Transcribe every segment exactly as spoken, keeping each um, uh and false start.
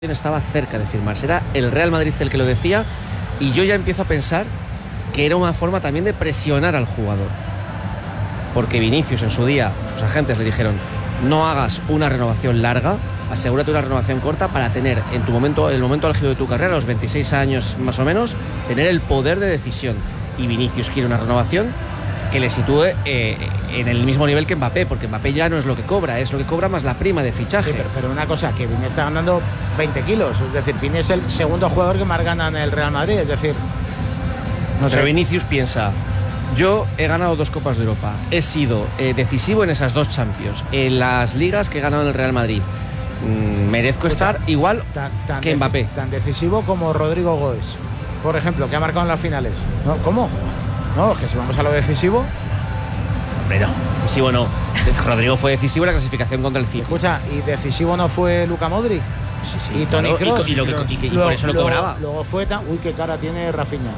estaba cerca de firmarse, era el Real Madrid el que lo decía, y yo ya empiezo a pensar que era una forma también de presionar al jugador, porque Vinicius en su día, sus agentes le dijeron: no hagas una renovación larga, asegúrate una renovación corta para tener en tu momento, el momento álgido de tu carrera, a los veintiséis años más o menos, tener el poder de decisión. Y Vinicius quiere una renovación que le sitúe eh, en el mismo nivel que Mbappé, porque Mbappé ya no es lo que cobra, es lo que cobra más la prima de fichaje. Sí, pero, pero una cosa, que Vini está ganando veinte kilos, es decir, Vini es el segundo jugador que más gana en el Real Madrid, es decir, no sé. Pero Vinicius piensa: yo he ganado dos Copas de Europa, he sido eh, decisivo en esas dos Champions, en las ligas que he ganado en el Real Madrid, mm, merezco pues estar tan, igual tan, tan que Mbappé. Tan decisivo como Rodrigo Goes, por ejemplo, que ha marcado en las finales. ¿No? ¿Cómo? No, es que si vamos a lo decisivo. Hombre, no, decisivo no. Rodrigo fue decisivo en la clasificación contra el City. Escucha, ¿y decisivo no fue Luka Modric? Sí, sí. Y Toni claro, Kroos. Y, y, lo que, y, y, y por eso lo luego, cobraba. Luego fue tan. Uy, qué cara tiene Rafinha.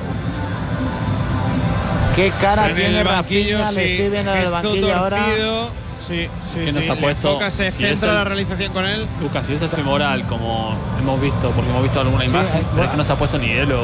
Qué cara tiene Rafinha, sí, le estoy viendo en el banquillo torcido. ahora. Sí, sí, que sí. nos ha puesto, Toca, se si centra el, la realización con él. Lucas, si es el femoral, como hemos visto, porque hemos visto alguna imagen, sí, pero es que no se ha puesto ni hielo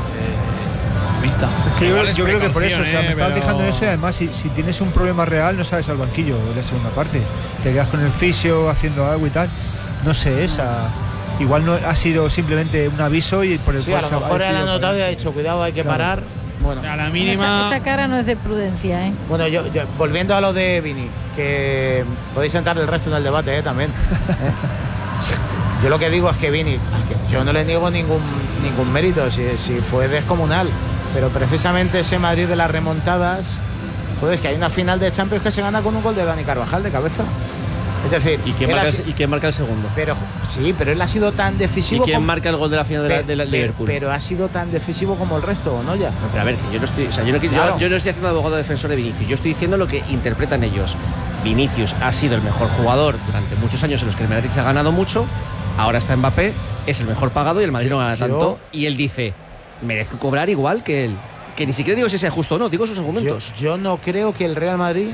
eh, vista. Es que yo, yo creo que por eso, o sea, me estaba pero... fijando en eso, y además si, si tienes un problema real no sabes al banquillo en la segunda parte. Te quedas con el fisio haciendo algo y tal. No sé, esa. Igual no ha sido simplemente un aviso y por el sí, cual a lo mejor él ha notado y ha dicho: cuidado, hay que claro. parar. Bueno, a la mínima. Esa, esa cara no es de prudencia, ¿eh? Bueno, yo, yo volviendo a lo de Vini, que podéis entrar el resto en el debate, ¿eh? También. ¿eh? Yo lo que digo es que Vini, que yo no le niego ningún ningún mérito, si, si fue descomunal, pero precisamente ese Madrid de las remontadas, joder, es que hay una final de Champions que se gana con un gol de Dani Carvajal de cabeza. Es decir, ¿y quién, marca, el, ¿y quién marca el segundo? Pero sí, pero él ha sido tan decisivo. ¿Y quién como, marca el gol de la final de, la, de la pero, Liverpool? Pero ha sido tan decisivo como el resto, ¿no? Ya. No, pero a ver, que yo no estoy, o sea, yo no, claro. yo, yo no estoy haciendo abogado defensor de Vinicius. Yo estoy diciendo lo que interpretan ellos. Vinicius ha sido el mejor jugador durante muchos años en los que el Madrid ha ganado mucho. Ahora está Mbappé, es el mejor pagado y el Madrid no gana tanto. Yo, y él dice: merezco cobrar igual que él. Que ni siquiera digo si sea justo o no, digo sus argumentos. Yo, yo no creo que el Real Madrid.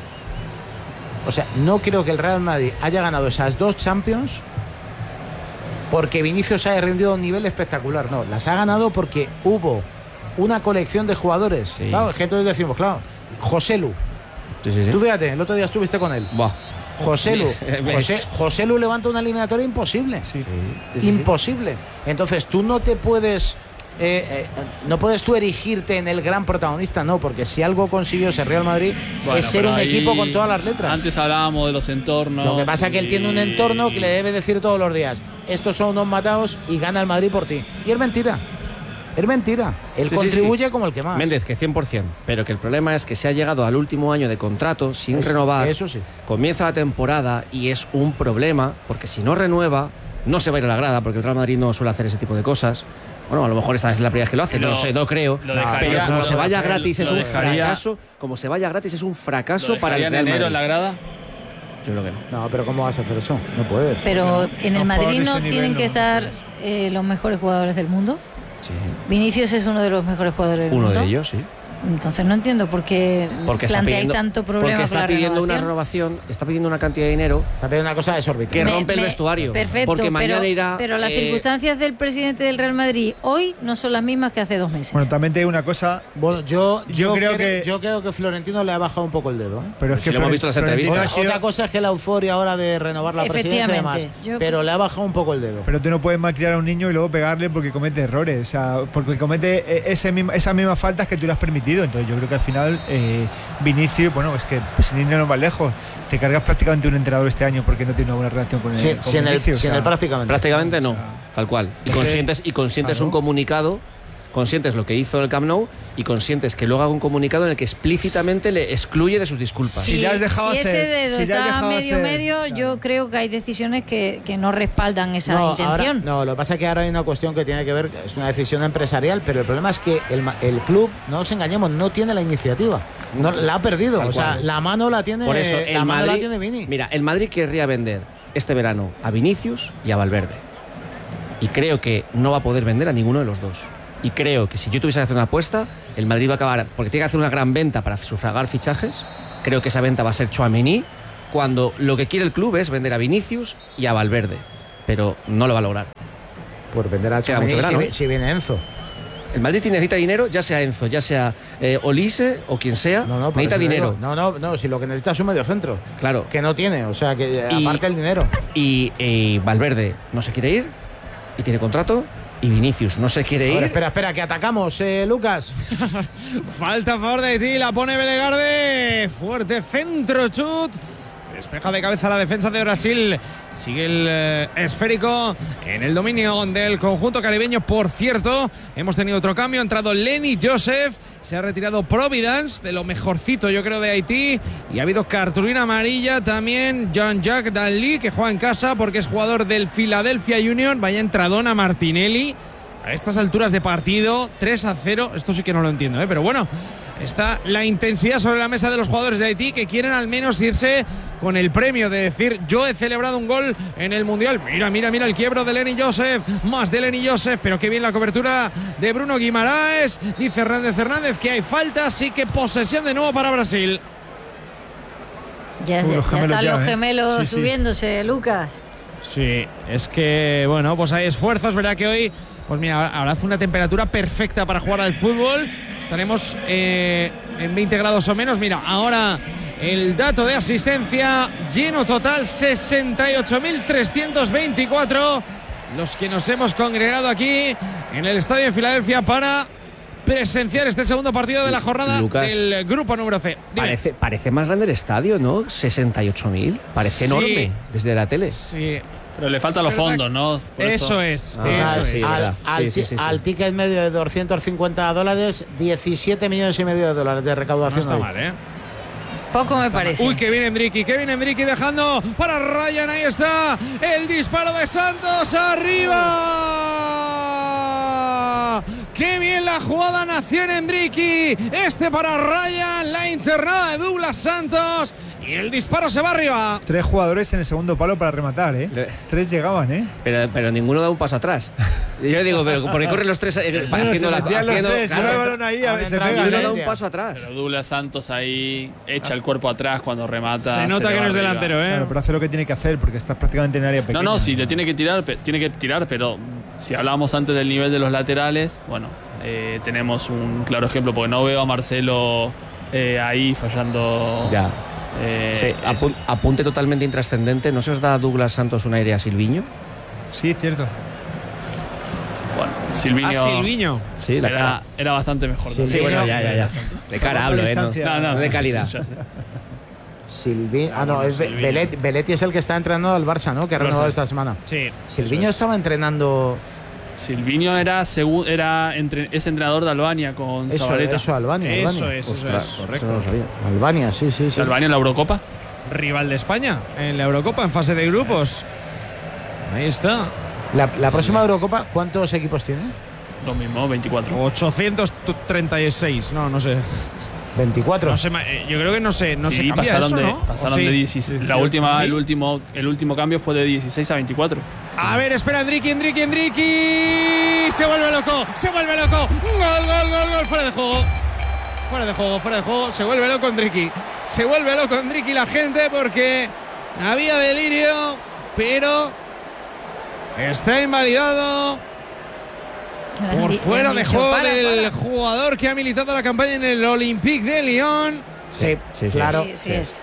O sea, no creo que el Real Madrid haya ganado esas dos Champions porque Vinicius haya rendido a un nivel espectacular. No, las ha ganado porque hubo una colección de jugadores. Sí. Claro, es que entonces decimos, claro, Joselu. Sí, sí, sí. Tú fíjate, el otro día estuviste con él. Buah. Joselu. José, Joselu levanta una eliminatoria imposible. Sí. Sí, sí, sí, imposible. Sí. Entonces tú no te puedes... Eh, eh, no puedes tú erigirte en el gran protagonista, no, porque si algo consiguió ese Real Madrid bueno, es ser un equipo con todas las letras. Antes hablábamos de los entornos. Lo que pasa es que él tiene un entorno que le debe decir todos los días: estos son unos matados y gana el Madrid por ti. Y es mentira. Es mentira. Él sí, contribuye sí, sí. como el que más. Méndez, que cien por ciento. Pero que el problema es que se ha llegado al último año de contrato sin eso, renovar. Eso sí. Comienza la temporada y es un problema, porque si no renueva, no se va a ir a la grada, porque el Real Madrid no suele hacer ese tipo de cosas. Bueno, a lo mejor esta es la primera vez que lo hace, lo, no sé, no creo. Lo dejaría, pero como lo se vaya dejaría, gratis es un dejaría, fracaso. Como se vaya gratis es un fracaso para el Real en Madrid. enero en la grada? Yo creo que no. No, pero ¿cómo vas a hacer eso? No puedes. Pero no, en el no Madrid no nivel, tienen no, que no, estar eh, los mejores jugadores del mundo. Sí. Vinicius es uno de los mejores jugadores del uno mundo. Uno de ellos, sí. Entonces no entiendo por qué porque planteáis tanto problema. Porque está con la pidiendo renovación. una renovación, está pidiendo una cantidad de dinero. Está pidiendo una cosa desorbitada. Que me, rompe me, el vestuario. Perfecto, porque mañana pero, irá. Pero las eh, circunstancias del presidente del Real Madrid hoy no son las mismas que hace dos meses. Bueno, también te digo una cosa. Bueno, yo, yo, yo creo creo, que yo creo que Florentino le ha bajado un poco el dedo. ¿eh? Pero es si que lo hemos visto en las entrevistas. Otra, otra cosa es que la euforia ahora de renovar la presidencia y demás. Yo, pero le ha bajado un poco el dedo. Pero tú no puedes malcriar a un niño y luego pegarle porque comete errores. O sea, porque comete ese misma, esas mismas faltas que tú le has permitido. Entonces yo creo que al final eh, Vinicius, bueno, es que pues, sin ir no va lejos. Te cargas prácticamente un entrenador este año porque no tiene una buena relación con, sí, el, con si en Vinicius. El, o sea, si en el prácticamente. Prácticamente no, o sea, tal cual. Y conscientes, y conscientes claro. un comunicado, conscientes lo que hizo en el Camp Nou y conscientes que luego haga un comunicado en el que explícitamente le excluye de sus disculpas. Si, si le has dejado si hacer, ese dedo si está medio hacer, medio, claro. yo creo que hay decisiones que, que no respaldan esa no, intención. Ahora, no, lo que pasa es que ahora hay una cuestión que tiene que ver, es una decisión empresarial, pero el problema es que el, el club, no nos engañemos, no tiene la iniciativa. No, la ha perdido. Tal o sea, cual. la mano la tiene. Por eso, la el mano Madrid, la tiene Vini. Mira, el Madrid querría vender este verano a Vinicius y a Valverde. Y creo que no va a poder vender a ninguno de los dos. Y creo que si yo tuviese que hacer una apuesta, el Madrid va a acabar, porque tiene que hacer una gran venta para sufragar fichajes. Creo que esa venta va a ser Tchouaméni, cuando lo que quiere el club es vender a Vinicius y a Valverde. pero no lo va a lograr. Por vender a Queda mucho Tchouaméni verano, si, ¿eh? si viene Enzo. El Madrid necesita dinero, ya sea Enzo, ya sea eh, Olise o quien sea, No, no, por necesita eso dinero. digo, No, no, no, si lo que necesita es un medio centro. Claro. Que no tiene, o sea, que Y- aparte el dinero. Y, y Valverde no se quiere ir y tiene contrato. Y Vinicius no se quiere A ir. ver, espera, espera, que atacamos, eh, Lucas. Falta a favor de Haití, la pone Belegarde. Fuerte centro, chut. Despeja de cabeza la defensa de Brasil. Sigue el eh, esférico en el dominio del conjunto caribeño. Por cierto, hemos tenido otro cambio. Ha entrado Lenny Joseph. Se ha retirado Providence, de lo mejorcito, yo creo, de Haití. Y ha habido cartulina amarilla también. Jean-Jacques Dalí, que juega en casa porque es jugador del Philadelphia Union. Vaya entradona Martinelli. A estas alturas de partido, tres a cero. Esto sí que no lo entiendo, ¿eh? Pero bueno, está la intensidad sobre la mesa de los jugadores de Haití, que quieren al menos irse con el premio de decir: yo he celebrado un gol en el Mundial. Mira, mira, mira el quiebro de Lenny Joseph. Más de Lenny Joseph, pero qué bien la cobertura de Bruno Guimaraes. Dice Hernández Hernández que hay falta, así que posesión de nuevo para Brasil. Ya, Uh, ya- los ya gemelos están ya, los ¿eh? gemelos Sí, sí. subiéndose, Lucas. Sí, es que, bueno, pues hay esfuerzos, ¿verdad? Que hoy, pues mira, ahora hace una temperatura perfecta para jugar al fútbol. Estaremos eh, en veinte grados o menos. Mira, ahora el dato de asistencia, lleno total, sesenta y ocho mil trescientos veinticuatro. Los que nos hemos congregado aquí en el estadio de Filadelfia para presenciar este segundo partido de la jornada Lucas, del grupo número C. Dime. Parece, parece más grande el estadio, ¿no? sesenta y ocho mil. Parece Sí. enorme desde la tele. Sí, Pero le faltan los Es verdad fondos, ¿no? Por eso es. Ah, eso al, es. sí, al- verdad. al Sí, sí, ti- sí, sí. al ticket medio de doscientos cincuenta dólares, diecisiete millones y medio de dólares de No recaudación. está hoy. mal, ¿eh? Poco me parece. Uy, que viene Endricky, que viene Endricky dejando para Ryan. Ahí está el disparo de Santos. ¡Arriba! ¡Qué bien la jugada nació en Endricky! Este para Ryan, la internada de Douglas Santos. Y el disparo se va arriba. Tres jugadores en el segundo palo para rematar, ¿eh? Le- Tres llegaban, ¿eh? Pero, pero ninguno da un paso atrás. Y yo digo, pero ¿por qué corren los tres eh, Bueno, haciendo se la metían los haciendo- tres, se claro, va el balón ahí, a ver, se Ahora y pegan, uno entra ¿eh? da India. un paso atrás. Pero Douglas Santos ahí echa el cuerpo atrás cuando remata. Se nota le que va no es arriba. delantero, ¿eh? Claro, pero hace lo que tiene que hacer porque estás prácticamente en el área pequeña. No, no, sí, le tiene que tirar, pe- tiene que tirar, pero si hablábamos antes del nivel de los laterales, bueno, eh, tenemos un claro ejemplo, porque no veo a Marcelo eh, ahí fallando. Ya. eh, Sí, ese- apun- apunte totalmente intrascendente. ¿No se os da a Douglas Santos un aire a Silviño? Sí, cierto. bueno, Silviño, A Silviño. Sí, la era, cara. era bastante mejor. Sí, Sí, bueno, ya, ya, ya. De cara hablo, ¿eh? No, distancia. No, no, no de sí, calidad. sí, ya sé. Silvi- ah, no, es Be- Silviño. Beletti, Beletti es el que está entrenando al Barça, ¿no? Que ha Barça. renovado esta semana. Sí. Silviño Eso es. estaba entrenando Silviño era, segu- era entre, es entrenador de Albania con eso, Zabaleta. eso, Albania. Eso Albania. es, eso Ostras, es, eso correcto. no lo sabía. Albania, sí, sí, sí. Albania en la Eurocopa. Rival de España en la Eurocopa en fase de grupos. Ahí está. La, la próxima Eurocopa, ¿cuántos equipos tiene? Lo mismo, veinticuatro. ochocientos treinta y seis. No, no sé. veinticuatro. No sé, ma- eh, yo creo que no se, no sí, se cambia pasaron, eso, de, ¿no? pasaron ¿O sí? de dieciséis. La sí, última, sí. el último, el último cambio fue de dieciséis a veinticuatro. A ver, espera, Endricky, Endricky, Endricky. Se vuelve loco, se vuelve loco. Gol, gol, gol, gol. Fuera de juego. Fuera de juego, fuera de juego. Se vuelve loco Endricky. Se vuelve loco Endricky la gente porque había delirio, pero está invalidado. Le han Por di- fuera le han de dicho, juego para, del para. jugador que ha militado la campaña en el Olympique de Lyon. Sí, sí, sí. claro. Sí, sí es.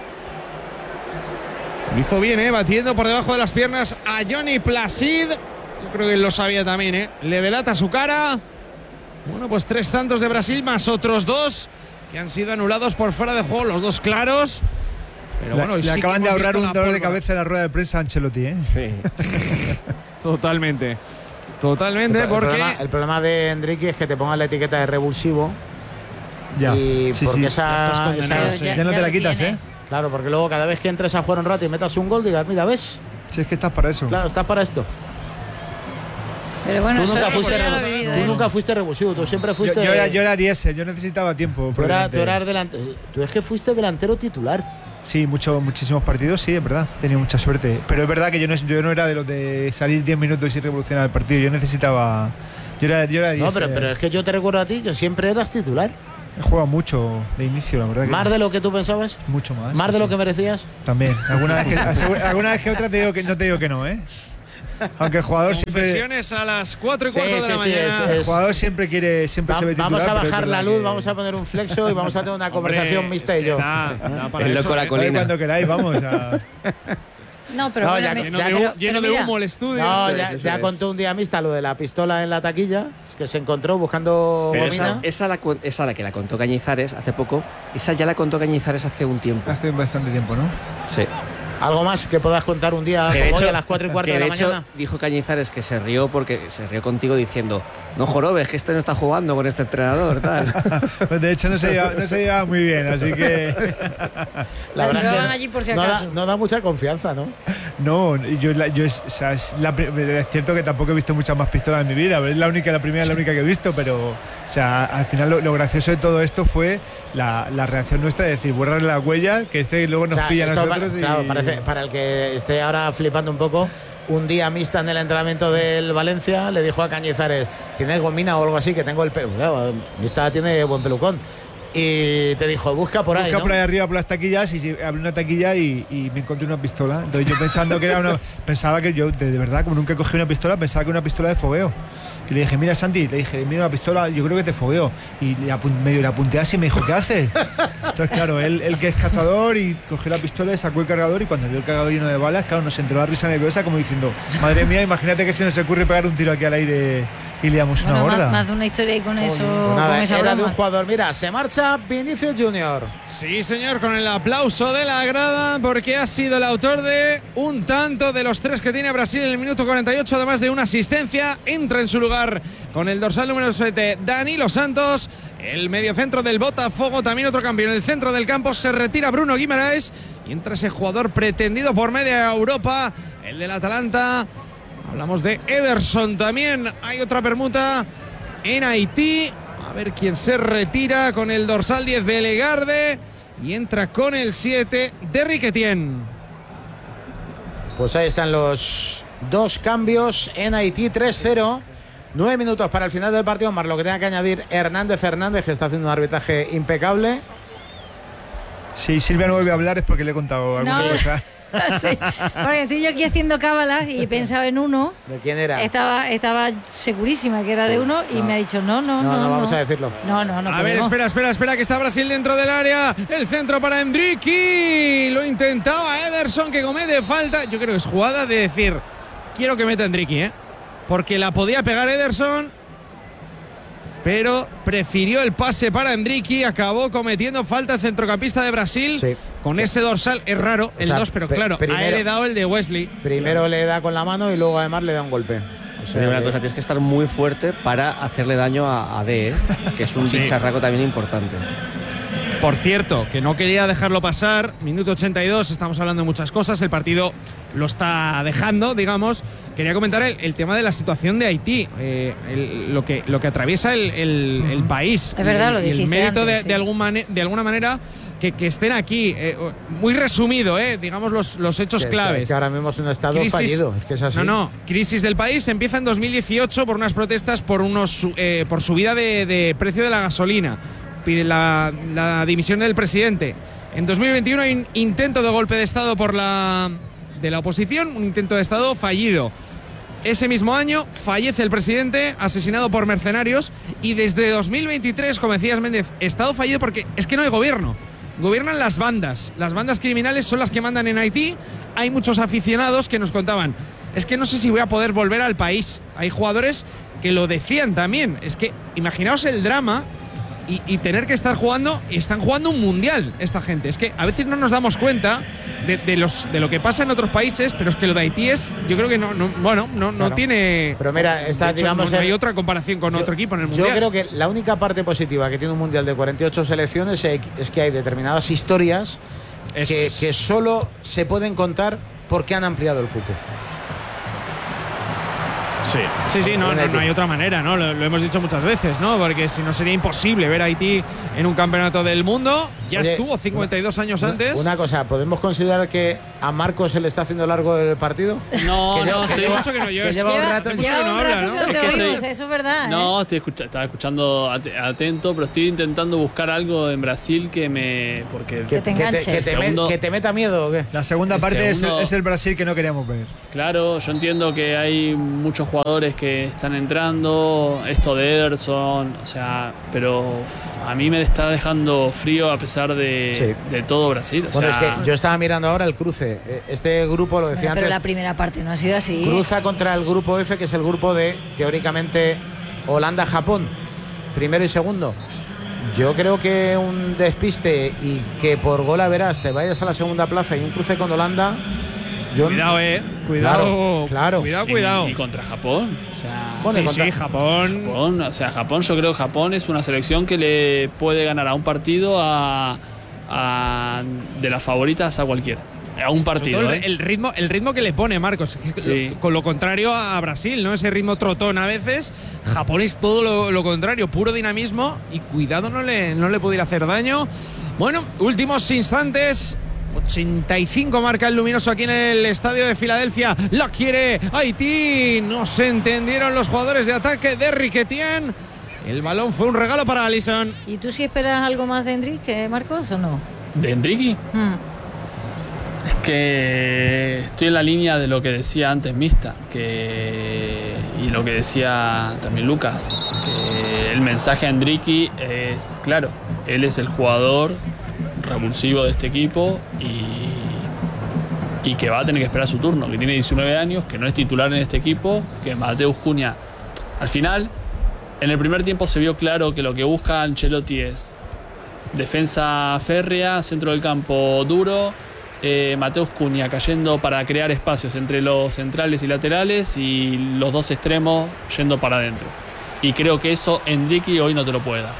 Lo hizo bien, ¿eh? Batiendo por debajo de las piernas a Johnny Placid. Yo creo que él lo sabía también, ¿eh? Le delata su cara. Bueno, pues tres tantos de Brasil más otros dos que han sido anulados por fuera de juego, los dos claros. Pero Le- bueno, hoy le sí que acaban de hemos ahorrar visto un la dolor de pólvora. cabeza en la rueda de prensa a Ancelotti, ¿eh? Sí. Totalmente. Totalmente, el, porque. problema, el problema de Enrique es que te pongan la etiqueta de revulsivo. Ya. Y Sí, porque sí. esa, Ya estás esa- condenado, Pero sí. Ya no te la lo quitas, tiene. ¿eh? Claro, porque luego cada vez que entres a jugar un rato y metas un gol, digas, mira, ¿ves? Si es que estás para eso. Claro, estás para esto. Pero bueno, Tú eso, nunca eso fuiste, ya lo he revu- vivido, tú ¿eh? nunca fuiste revulsivo, tú siempre Yo, fuiste. yo era, yo era diésel, yo necesitaba tiempo. tú, era- probablemente. tú eras delante- tú es que fuiste delantero titular. Sí, mucho, muchísimos partidos, sí, es verdad. Tenía mucha suerte. Pero es verdad que yo no, yo no era de los de salir diez minutos y revolucionar el partido. Yo necesitaba. Yo era, yo era No, diésel. pero, pero es que yo te recuerdo a ti que siempre eras titular. He jugado mucho de inicio, la verdad. Que Más de lo que tú pensabas, Mucho más. más sí, de lo sí. que merecías. También. Alguna vez que, asegu- alguna vez que otra te digo que no te digo que no, ¿eh? aunque el jugador siempre Confesiones a las cuatro y Sí, cuarto de sí, la sí, mañana. es- el es- jugador siempre quiere siempre Va- se ve titular, vamos a pero es bajar la verdad luz, que- vamos a poner un flexo y vamos a tener una Hombre, conversación mixta es y que yo. da- da para El eso, loco la ¿eh? colina. Oye, cuando queráis, vamos a No, pero No, bueno, ya- mi- Lleno, ya- de, pero- hu- lleno pero de mira, humo el estudio. No, Eso ya, es, eso ya es. contó un día mixta lo de la pistola en la taquilla que se encontró buscando Pero gomina. esa, esa, la, cu- esa la que la contó Cañizares hace poco, esa ya la contó Cañizares hace un tiempo. hace bastante tiempo, ¿no? Sí. Algo más que puedas contar un día Que de como hoy hecho, a las cuatro y cuarto que de de la hecho mañana. dijo Cañizares que se rió porque se rió contigo diciendo, no jorobes, que este no está jugando con este entrenador, tal. Pues de hecho no se lleva, no se lleva muy bien, así que La Lo verdad llevaban es que allí por si no, da, acaso. no da mucha confianza, ¿no? no, yo, la- yo es, o sea, es, la pri- es cierto que tampoco he visto muchas más pistolas en mi vida, pero es la única, la primera, es la única que he visto, pero o sea, al final lo, lo gracioso de todo esto fue la, la reacción nuestra de decir, borrar la huella, que este luego nos O sea, pilla a esto nosotros pa- y claro, parece, para el que esté ahora flipando un poco, un día mixta en el entrenamiento del Valencia le dijo a Cañizares, ¿tienes gomina o algo así? Que tengo el pelo. Claro, mixta tiene buen pelucón. Y te dijo, busca por ahí, busca ¿no? por ahí arriba por las taquillas y si- abrí una taquilla y, y me encontré una pistola. Entonces yo pensando que era una, pensaba que yo de, de verdad como nunca he cogido una pistola pensaba que era una pistola de fogueo. Y le dije, mira Santi, le dije, mira una pistola, yo creo que te fogueo. Y le apun- medio le apunté así y me dijo, ¿qué haces? Entonces claro, él, él que es cazador y cogió la pistola y sacó el cargador y cuando vio el cargador lleno de balas, claro, nos entró la risa nerviosa como diciendo, madre mía, imagínate que se nos ocurre pegar un tiro aquí al aire y liamos una bueno, más, gorda. más de una historia y con eso, Pues nada, con esa era de broma. un jugador. Mira, se marcha Vinicius Junior. Sí, señor, con el aplauso de la grada, porque ha sido el autor de un tanto de los tres que tiene Brasil en el minuto cuarenta y ocho, además de una asistencia. Entra en su lugar con el dorsal número siete, Danilo Santos, el mediocentro del Botafogo, también otro cambio en el centro del campo. Se retira Bruno Guimaraes y entra ese jugador pretendido por media Europa, el del Atalanta. Hablamos de Ederson también. Hay otra permuta en Haití. A ver quién se retira con el dorsal diez de Legarde y entra con el siete de Riquetien. Pues ahí están los dos cambios en Haití, tres cero. Nueve minutos para el final del partido, más lo que tenga que añadir Hernández Hernández, que está haciendo un arbitraje impecable. Si Silvia no vuelve a hablar es porque le he contado alguna No. cosa. Sí, porque estoy yo aquí haciendo cábalas y pensaba en uno. ¿De quién era? Estaba, estaba segurísima que era de uno y no. me ha dicho no, no, No, no. no vamos a decirlo. No, no, no. A ver, podemos. espera, espera, espera, que está Brasil dentro del área. El centro para Endricky. Lo intentaba Ederson, que comete falta. Yo creo que es jugada de decir, quiero que meta Endricky, ¿eh? Porque la podía pegar Ederson, pero prefirió el pase para Endricky. Acabó cometiendo falta el centrocampista de Brasil. Sí. Con ese dorsal es raro, el O sea, dos, pero pe- claro, ha primero- heredado el de Wesley. Primero le da con la mano y luego además le da un golpe. O sea, Pero una que- cosa, tienes que estar muy fuerte para hacerle daño a, a D, ¿eh? Que es un Sí. bicharraco también importante. Por cierto, que no quería dejarlo pasar, minuto ochenta y dos, estamos hablando de muchas cosas, el partido lo está dejando, digamos. Quería comentar el, el tema de la situación de Haití, eh, el- lo, que, lo que atraviesa el, el- el país. Es verdad, y, lo y el dijiste mérito antes, de, sí. de, algún mane- de alguna manera que, que estén aquí. eh, muy resumido, eh, digamos los, los hechos que- claves. Que ahora mismo es un estado Crisis- fallido. Es que es así. No, no. Crisis del país empieza en dos mil dieciocho por unas protestas por unos su- eh, por subida de, de precio de la gasolina. Pide la, la dimisión del presidente. En dos mil veintiuno hay un intento de golpe de Estado por la de la oposición, un intento de Estado fallido. Ese mismo año fallece el presidente, asesinado por mercenarios, y desde dos mil veintitrés, como decías Méndez, Estado fallido porque es que no hay gobierno. Gobiernan las bandas. Las bandas criminales son las que mandan en Haití. Hay muchos aficionados que nos contaban, es que no sé si voy a poder volver al país. Hay jugadores que lo decían también. Es que imaginaos el drama y, y tener que estar jugando, y están jugando un mundial esta gente. Es que a veces no nos damos cuenta de, de los, de lo que pasa en otros países, pero es que lo de Haití es, yo creo que no, no bueno, no, no Claro. tiene... Pero mira, está, de hecho, digamos, no, no el- hay otra comparación con Yo- otro equipo en el Yo mundial. creo que la única parte positiva que tiene un mundial de cuarenta y ocho selecciones es es que hay determinadas historias Eso que, es. que solo se pueden contar porque han ampliado el cupo. Sí, sí, sí, no, Bien no, Haití. no hay otra manera, ¿no? Lo, lo hemos dicho muchas veces, ¿no? Porque si no sería imposible ver a Haití en un campeonato del mundo. Ya Oye, estuvo cincuenta y dos años Una- antes. Una cosa, ¿podemos considerar que a Marcos se le está haciendo largo el partido? No, Que no, lleva- estoy, Hace mucho que no lleva- lleva un Lleva, rato- hace mucho lleva que no un habla, rato ¿no? que no Es te que oímos, estoy- eso es verdad. ¿eh? no, estoy escucha- estaba escuchando at- atento, pero estoy intentando buscar algo en Brasil que me. Porque Que te que, enganches. que te me- Segundo- que te meta miedo o qué? La segunda El parte es- segundo- es, el Brasil que no queríamos ver. Claro, yo entiendo que hay muchos jugadores que están entrando, esto de Ederson, o sea, pero uf, a mí me está dejando frío a pesar de, Sí. de todo Brasil. O Bueno, sea, es que yo estaba mirando ahora el cruce. Eh, Este grupo, lo decía Bueno, pero antes, la primera parte no ha sido así. cruza contra el grupo F, que es el grupo de, teóricamente, Holanda-Japón, primero y segundo. Yo creo que un despiste y que por gol a verás te vayas a la segunda plaza y un cruce con Holanda. Yo Cuidado, eh. Cuidado. Claro, claro. Cuidado, y- cuidado. Y, contra Japón. O sea, Bueno, sí, contra- sí, Japón. Japón, o sea, Japón, yo creo que Japón es una selección que le puede ganar a un partido a, a- de las favoritas a cualquiera. A un Sobre partido. todo ¿eh? el, el ritmo, el ritmo que le pone Marcos, que- Sí. con lo contrario a Brasil, ¿no? Ese ritmo trotón a veces. Japón es todo lo, lo contrario, puro dinamismo y cuidado no le, no le pudiera hacer daño. Bueno, últimos instantes. ochenta y cinco marca el luminoso aquí en el estadio de Filadelfia. La quiere Haití. No se entendieron los jugadores de ataque de Riquetien. El balón fue un regalo para Alisson. ¿Y tú sí esperas algo más de Enrique, Marcos, o no? ¿De Enrique? Mm. Es que estoy en la línea de lo que decía antes Mista que, y lo que decía también Lucas, que el mensaje a Enrique es claro, él es el jugador revulsivo de este equipo y, y que va a tener que esperar su turno, que tiene diecinueve años, que no es titular en este equipo, que Mateus Cunha, al final, en el primer tiempo se vio claro que lo que busca Ancelotti es defensa férrea, centro del campo duro, eh, Mateus Cunha cayendo para crear espacios entre los centrales y laterales y los dos extremos yendo para adentro. Y creo que eso Enrique hoy no te lo puede dar.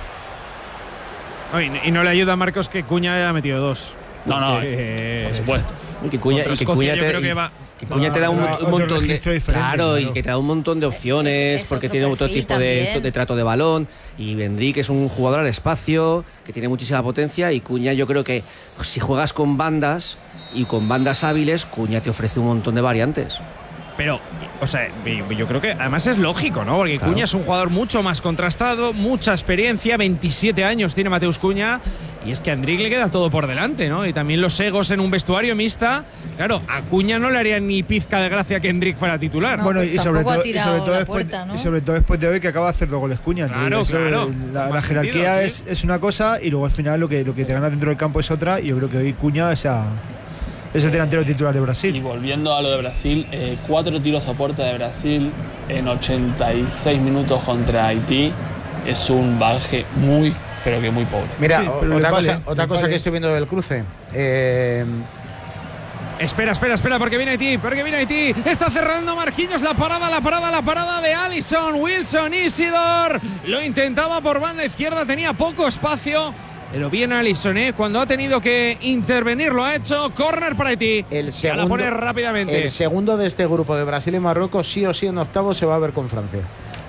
Ay, y no le ayuda a Marcos que Cuña haya metido dos. No, no, Porque, por supuesto. Y que Cuña, Contra y que Escocia Cuña yo te, creo que y- va- que Cuña te da un, va a un otro montón de registro diferente, claro, y claro. que te da un montón de opciones Es- es porque otro tiene otro perfil tipo de, también. de trato de balón y Enrique es un jugador al espacio que tiene muchísima potencia y Cuña yo creo que si juegas con bandas y con bandas hábiles Cuña te ofrece un montón de variantes. Pero, o sea, yo creo que además es lógico, ¿no? Porque Claro. Cuña es un jugador mucho más contrastado, mucha experiencia, veintisiete años tiene Mateus Cuña, y es que a Enrique le queda todo por delante, ¿no? Y también los egos en un vestuario mixta. Claro, a Cuña no le haría ni pizca de gracia que Enrique fuera titular. No, bueno, pues y sobre, tampoco ha todo, y, tirado sobre todo la después, puerta, ¿no? y sobre todo después de hoy que acaba de hacer dos goles Cuña. Entonces, Claro, eso, claro. La, Más la jerarquía sentido, es, es una cosa y luego al final lo que, lo que te gana dentro del campo es otra. Y yo creo que hoy Cuña es, a- es el delantero titular de Y Brasil. volviendo a lo de Brasil, eh, cuatro tiros a puerta de Brasil en ochenta y seis minutos contra Haití es un bagaje muy, pero que muy pobre. Mira, Sí, o- pero otra les cosa, vale, otra les cosa vale. que estoy viendo del cruce. Eh, Espera, espera, espera, porque viene Haití, porque viene Haití. Está cerrando Marquinhos la parada, la parada, la parada de Alisson, Wilson, Isidor. Lo intentaba por banda izquierda, tenía poco espacio. Pero bien Alisson, ¿eh? Cuando ha tenido que intervenir lo ha hecho. Corner para Haití. el Ya la segundo, pone rápidamente. el segundo de este grupo de Brasil y Marruecos, sí o sí en octavos se va a ver con Francia.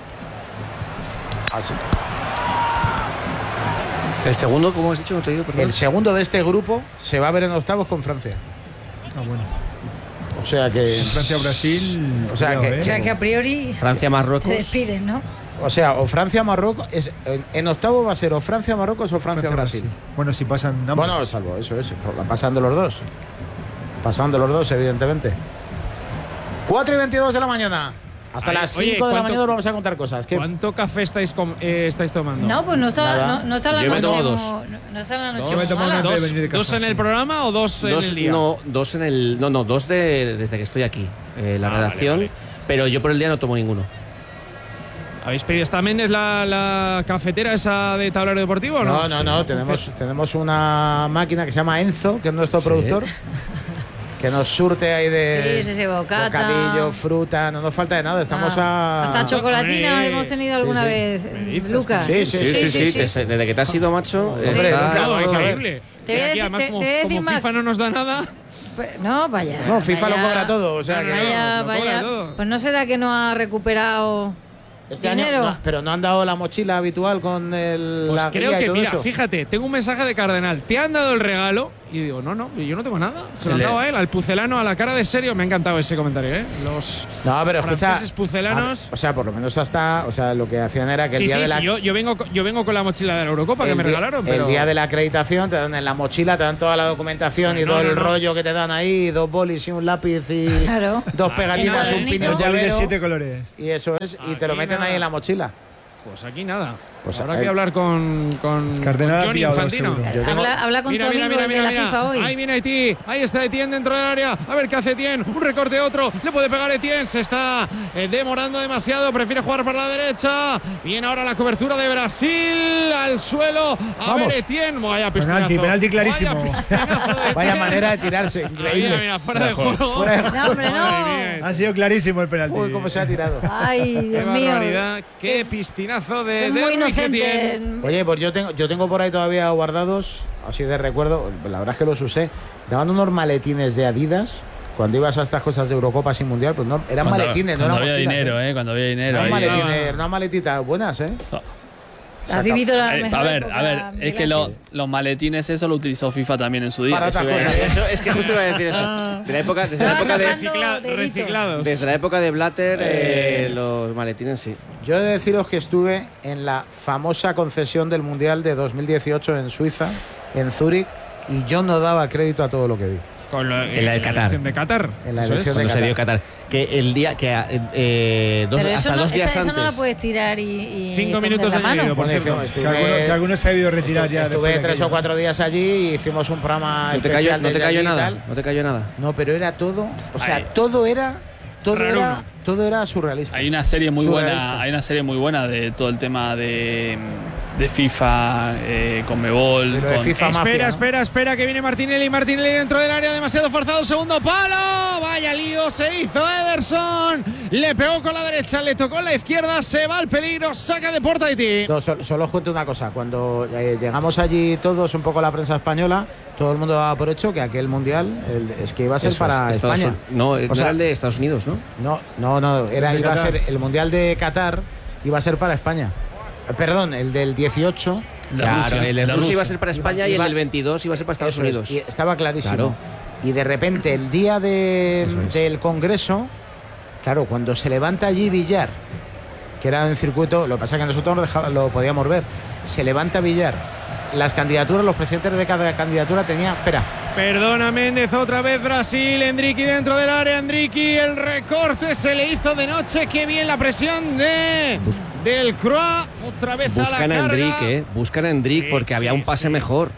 Así. El segundo, como has dicho, no te digo, perdón. El segundo de este grupo se va a ver en octavos con Francia. Ah, bueno. O sea que. Francia-Brasil. O sea cuidado, que- ¿eh? O sea que a priori te Francia-Marruecos. despides, ¿no? O sea, o Francia-Marruecos. Es, en, en octavo va a ser o Francia-Marruecos o Francia-Brasil. Bueno, si pasan ambos. Bueno, salvo eso es. Pasando los dos. Pasando los dos, evidentemente. cuatro y veintidós de la mañana. Hasta Ay, las oye, cinco de la ¿cuánto- mañana os vamos a contar cosas. ¿Qué? ¿Cuánto café estáis, com- eh, estáis tomando? No, pues no está, Nada. no, no está la Yo me noche. tomo dos. mo- No, no está la noche. Yo me tomo mala. una de ¿Dos, venir de casa, dos en sí. el programa o dos, Dos, en el día? no, dos en el. No, no, dos de, desde que estoy aquí, eh, la Ah, vale, redacción. vale. Pero yo por el día no tomo ninguno. ¿Habéis pedido también es la, la cafetera esa de tablero deportivo o no? No, no, no. Tenemos, tenemos una máquina que se llama Enzo, que es nuestro Sí. productor, que nos surte ahí de Sí, sí, sí, bocata. bocadillo, fruta, no nos falta de nada. Estamos Ah, a. Hasta chocolatina Hombre. hemos tenido alguna Sí, sí. vez, ¿Me dices? Lucas. Sí, sí, Sí, sí, sí. desde, desde que te has ido, macho. Hombre, estás- Lucas, No, vamos a ver. increíble. Te voy a Y aquí, decir- además, te- como, te voy a decir como más. FIFA no nos da nada. No, vaya. No, FIFA vaya, lo cobra todo, o sea No, que. no, Vaya, lo cobra vaya. todo. Pues no será que no ha recuperado Este dinero. año, no, pero no han dado la mochila habitual con el. Pues la creo guía y que, todo mira, eso. fíjate, tengo un mensaje de Cardenal. ¿Te han dado el regalo? Y digo, no, no, yo no tengo nada. Se lo han El- dado a él, al pucelano, a la cara de serio. Me ha encantado ese comentario, ¿eh? Los No, pero escucha. franceses pucelanos. a ver, O sea, por lo menos hasta. O sea, lo que hacían era que el Sí, día sí, de la. sí, yo, yo, vengo, co- yo vengo con la mochila de la Eurocopa que el me día- regalaron. Pero El día de la acreditación te dan en la mochila, te dan toda la documentación y No, todo no, el no. rollo que te dan ahí, dos bolis y un lápiz y Claro. dos pegatinas, Ah, un bonito. pin y un Un boli de llavero. siete colores. Y eso es, y te lo Aquí meten nada. ahí en la mochila. Pues aquí nada. Pues Habrá ahí- que hablar con, con, Cardenal con ha Johnny pillado dos Infantino. euros. Yo tengo- Habla, habla con tu amigo el de la FIFA hoy. Ahí viene Etienne, ahí está Etienne dentro del área. A ver qué hace Etienne. Un recorte otro. Le puede pegar Etienne. Se está eh, demorando demasiado. Prefiere jugar por la derecha. Viene ahora la cobertura de Brasil. Al suelo. A Vamos. ver Etienne. Vaya pistinazo. Penalti, penalti clarísimo. Vaya, pistinazo de Vaya Etienne. manera de tirarse, Ah, increíble. Mira, mira, fuera de juego. Fuera de No, hombre, Madre no. mía. Ha sido clarísimo el penalti. Uy, cómo se ha tirado. Ay, Qué Dios mío. barbaridad. Qué Es- pistinazo de, Es de muy Enrique Etienne. inocente. Oye, pues yo tengo, yo tengo por ahí todavía guardados, así de recuerdo, la verdad es que los usé. Daban unos maletines de Adidas. Cuando ibas a estas cosas de Eurocopa sin mundial, pues no, eran Cuando- maletines, no cuando eran había mochilas, dinero, ¿eh? ¿eh? Cuando había dinero. Eran ahí. maletines, unas maletitas buenas, ¿eh? Has vivido la Eh, mejor a ver, época, a ver, es que Miguel lo- Ángel. los maletines eso lo utilizó FIFA también en su día. Para Eso otras es- cosas. Eso, es que justo iba a decir eso. De la época, desde la Estaba época de, rapando Recicla- deditos. reciclados. desde la época de Blatter, Eh. eh, los maletines sí. Yo he de deciros que estuve en la famosa concesión del Mundial de dos mil dieciocho en Suiza, en Zúrich, y yo no daba crédito a todo lo que vi. Con lo- En la de Qatar. elección de Qatar. En la Eso elección es. Cuando de se dio Qatar. Qatar. Que el día que eh, dos, Pero eso hasta no, dos días esa, esa antes. no la puedes tirar y. y Cinco esconder minutos la de mano. vídeo, por Bueno, cierto. estuve- Que algunos, que algunos se ha ido retirar estuve, ya. estuve después de tres o aquello. cuatro días allí y hicimos un programa ¿No te especial cayó, no te desde cayó allí y nada? tal. ¿No te cayó nada? No, pero era todo, o sea, Ay. todo era, todo Raruno. era, todo era surrealista. Hay una serie muy Surrealista. buena, hay una serie muy buena de todo el tema de, de FIFA, eh, con Mebol. Sí, lo de con- FIFA Espera, Mafia, ¿no? espera, espera, que viene Martinelli. Martinelli dentro del área, demasiado forzado. Segundo palo. Vaya lío se hizo Ederson. Le pegó con la derecha, le tocó la izquierda. Se va al peligro, saca de Porta Haití. No, solo, solo os cuento una cosa. Cuando eh, llegamos allí todos, un poco la prensa española, todo el mundo daba por hecho que aquel mundial el- es que iba a ser Eso para es, Estados España. Uni- No, no sea- era el de Estados Unidos, ¿no? No, no, no, era, El de iba a Qatar. ser el mundial de Qatar, iba a ser para España. Eh, Perdón, el del dieciocho. de Claro, Rusia, el de de Rusia iba a Rusia. ser para España y el Iba- del veintidós iba a ser para Estados Eso es, Unidos. y estaba clarísimo. Claro. Y de repente, el día de- Eso es. del Congreso, claro, cuando se levanta allí Villar, que era en circuito, lo que pasa es que nosotros lo, dejaba- lo podíamos ver, se levanta Villar. Las candidaturas, los presidentes de cada candidatura tenían. Espera, Perdona Méndez, otra vez Brasil. Endriqui dentro del área. Endriqui, el recorte se le hizo de noche. Qué bien la presión de del Croix. Otra vez a Buscan la a carga. Endrick, ¿eh? Buscan a Endrick Sí, porque sí, había un pase sí. mejor.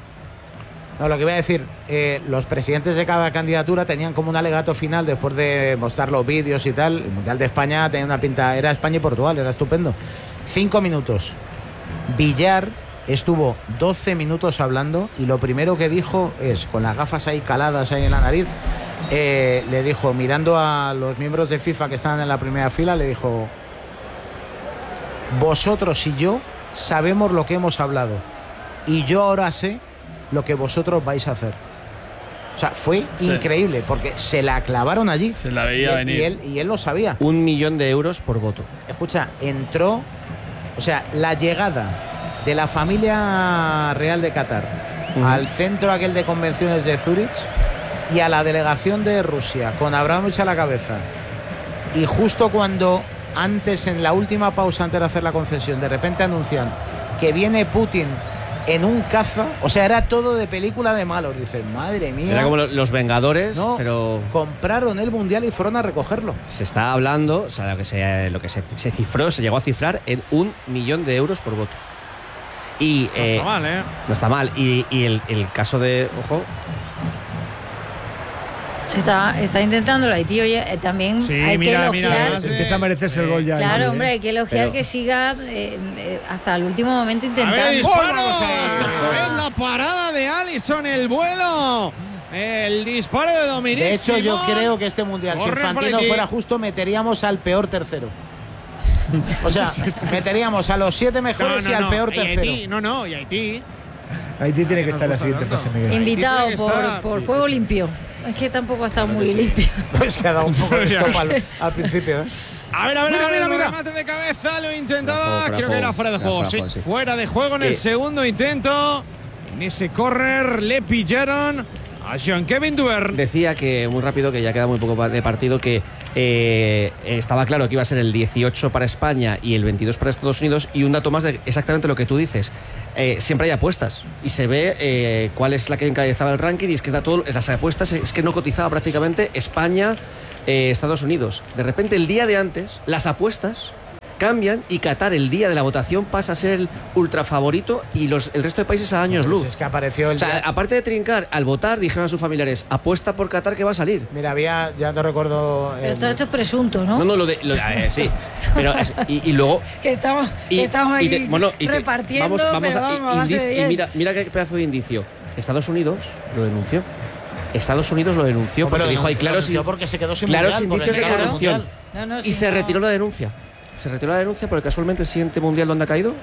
no, lo que voy a decir, eh, los presidentes de cada candidatura tenían como un alegato final después de mostrar los vídeos y tal. El Mundial de España tenía una pinta, era España y Portugal, era estupendo. Cinco minutos. Villar estuvo doce minutos hablando y lo primero que dijo es, con las gafas ahí caladas ahí en la nariz, eh, le dijo, mirando a los miembros de FIFA que estaban en la primera fila, le dijo: vosotros y yo sabemos lo que hemos hablado y yo ahora sé lo que vosotros vais a hacer. O sea, fue Sí. increíble porque se la clavaron allí. Se la y veía él, venir. Y él, y él lo sabía. Un millón de euros por voto. Escucha, entró, o sea, la llegada de la familia real de Qatar Ujú. al centro aquel de convenciones de Zúrich y a la delegación de Rusia con Abramovich a la cabeza. Y justo cuando, antes, en la última pausa antes de hacer la concesión, de repente anuncian que viene Putin en un caza, o sea, era todo de película de malos. Dicen, madre mía. Era como lo- los Vengadores, No, pero compraron el mundial y fueron a recogerlo. se está hablando, o sea, lo que se, lo que se, se cifró, se llegó a cifrar en un millón de euros por voto. Y No eh, está mal, ¿eh? no está mal. Y, y el, el caso de, ojo, Está, está intentando el Haití. Oye, eh, también Sí, hay mira, que mira, elogiar. además, Empieza a merecerse el gol ya. Claro, ¿eh? hombre, hay que elogiar Pero- que siga eh, eh, hasta el último momento A intentando. ver, disparo. vamos ahí! Otra vez la parada de Alisson, el vuelo. El disparo de Dominic De hecho, yo Simón. creo que este mundial, si Corre por Infantino Haití. fuera justo, meteríamos al peor tercero. O sea, meteríamos a los siete No, mejores no, y al no. peor Y Haití, tercero. no, no, y Haití. Ahí tiene que Nos estar la gusta siguiente tanto. fase, Miguel. Invitado Haití tiene que por, estar. por Sí, juego sí, sí. limpio. Es que tampoco ha estado muy limpio. Es que ha dado un poco de stop al, al principio, ¿eh? A ver, a ver, Mira, a ver, mira, el mira. remate de cabeza, lo intentaba. Fuera de Creo juego, que era fuera de era juego, fuera de sí. juego, sí. Fuera de juego en el Que- segundo intento. En ese córner le pillaron a Jean-Kevin Duverne. Decía que, muy rápido, que ya queda muy poco pa- de partido, que eh, estaba claro que iba a ser el dieciocho para España y el veintidós para Estados Unidos. Y un dato más de exactamente lo que tú dices. Eh, siempre hay apuestas y se ve eh, cuál es la que encabezaba el ranking, y es que da todo, las apuestas es que no cotizaba prácticamente España, eh, Estados Unidos. De repente, el día de antes, las apuestas cambian y Qatar, el día de la votación, pasa a ser el ultra favorito y los, el resto de países a años luz. Es que apareció el O sea, día- aparte de trincar, al votar dijeron a sus familiares: apuesta por Qatar que va a salir. Mira, había, ya te recuerdo. Pero el- todo esto es presunto, ¿no? No, no, lo de. Lo, eh, sí. Pero es- y, y luego. Que estamos, Y, que estamos y aquí te- bueno, y te- repartiendo, vamos, vamos pero a- vamos, y- a base indicio- de y bien. mira, mira qué pedazo de indicio. Estados Unidos lo denunció. Estados Unidos lo denunció No, porque pero dijo: hay denunció- claros, denunció in- porque se quedó sin claros mundial, indicios de porque se quedó corrupción. No, no, Y si se no- retiró la denuncia. Se retiró la denuncia porque casualmente el siguiente mundial, ¿dónde ha caído?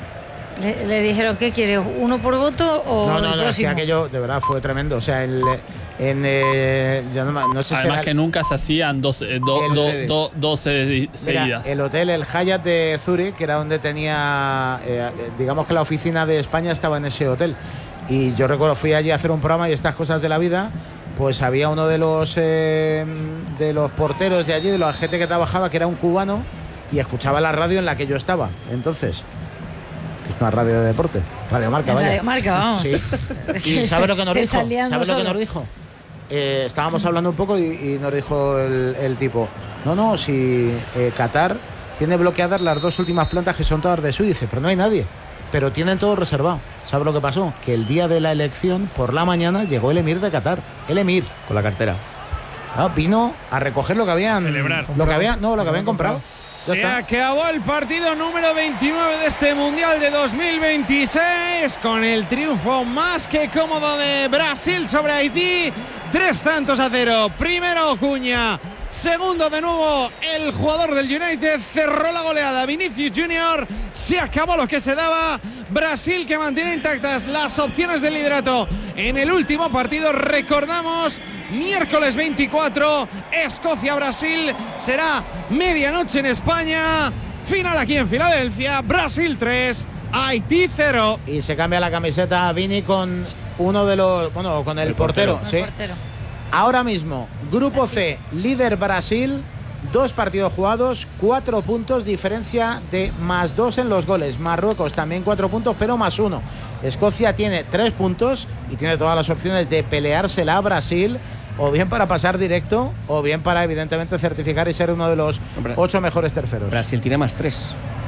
Le, le dijeron, ¿qué quieres? ¿Uno por voto o No, el no, no, es que próximo? aquello de verdad fue tremendo. O sea, el, en. eh, ya no, me- no sé si Además era- que nunca se hacían dos, eh, do- El do- sedes. do- dos sedes Mira, seguidas. el hotel, el Hyatt de Zurich, que era donde tenía, eh, eh, digamos que la oficina de España estaba en ese hotel. Y yo recuerdo, fui allí a hacer un programa y estas cosas de la vida, pues había uno de los eh, de los porteros de allí, de la gente que trabajaba, que era un cubano, y escuchaba la radio en la que yo estaba. Entonces, que es una radio de deporte, Radio Marca, En vaya. Radio Marca, vamos. Sí. ¿Y sabe lo que nos Te dijo? estás liando ¿Sabe lo que solo. nos dijo? Eh, estábamos hablando un poco y, y nos dijo el, el tipo, no, no, si eh, Qatar tiene bloqueadas las dos últimas plantas que son todas de su, dice, pero no hay nadie, pero tienen todo reservado. ¿Sabe lo que pasó? Que el día de la elección, por la mañana, llegó el emir de Qatar, el emir. Con la cartera. Ah, vino a recoger lo que habían Celebrar. lo que habían, no, lo que habían comprado. Ya Se está. acabó el partido número veintinueve de este Mundial de dos mil veintiséis con el triunfo más que cómodo de Brasil sobre Haití. Tres tantos a cero. Primero Cuña. Segundo de nuevo el jugador del United. Cerró la goleada Vinicius Junior. Se acabó lo que se daba. Brasil que mantiene intactas las opciones del liderato en el último partido. Recordamos, miércoles veinticuatro, Escocia-Brasil. Será medianoche en España. Final aquí en Filadelfia. Brasil tres, Haití cero. Y se cambia la camiseta a Vini con uno de los, bueno, con el, El portero, portero. sí. El portero. Ahora mismo, Grupo C, líder Brasil, dos partidos jugados, cuatro puntos, diferencia de más dos en los goles. Marruecos también cuatro puntos, pero más uno. Escocia tiene tres puntos y tiene todas las opciones de peleársela a Brasil, o bien para pasar directo, o bien para evidentemente certificar y ser uno de los Hombre. ocho mejores terceros. Brasil tiene más tres.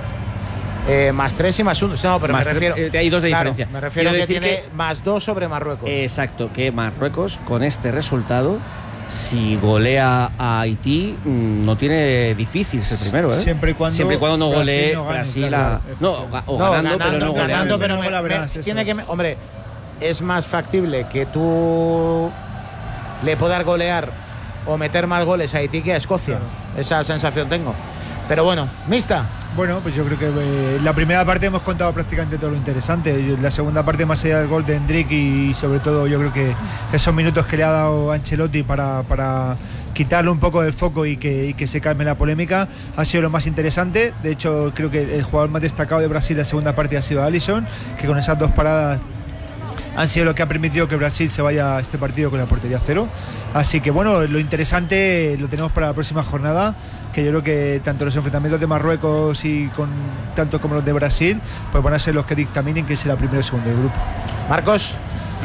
Eh, más tres y más uno. No, pero Más me tres, refiero. eh, hay dos de Claro, diferencia. Me refiero Quiero que decir tiene que- más dos sobre Marruecos. Exacto, que Marruecos, con este resultado, si golea a Haití, mm, no tiene difícil ser primero, ¿eh? Siempre y cuando Siempre y cuando no Brasil golee no gane, Brasil claro, a. claro. No, o ga- o No, ganando, pero no goleando. ganando, pero No me- la me- verás, eso tiene es. que, me- hombre, es más factible que tú le puedas golear o meter más goles a Haití que a Escocia. Esa sensación tengo. Pero bueno, mixta. Bueno, pues yo creo que eh, la primera parte hemos contado prácticamente todo lo interesante. Yo- La segunda parte, más allá del gol de Hendrik y sobre todo yo creo que esos minutos que le ha dado Ancelotti para, para quitarle un poco del foco y que, y que se calme la polémica, ha sido lo más interesante. De hecho, creo que el jugador más destacado de Brasil la segunda parte ha sido Alisson, que con esas dos paradas han sido lo que ha permitido que Brasil se vaya a este partido con la portería cero. Así que bueno, lo interesante lo tenemos para la próxima jornada, que yo creo que tanto los enfrentamientos de Marruecos y con tanto como los de Brasil, pues van a ser los que dictaminen quién será primero y segundo del grupo. Marcos.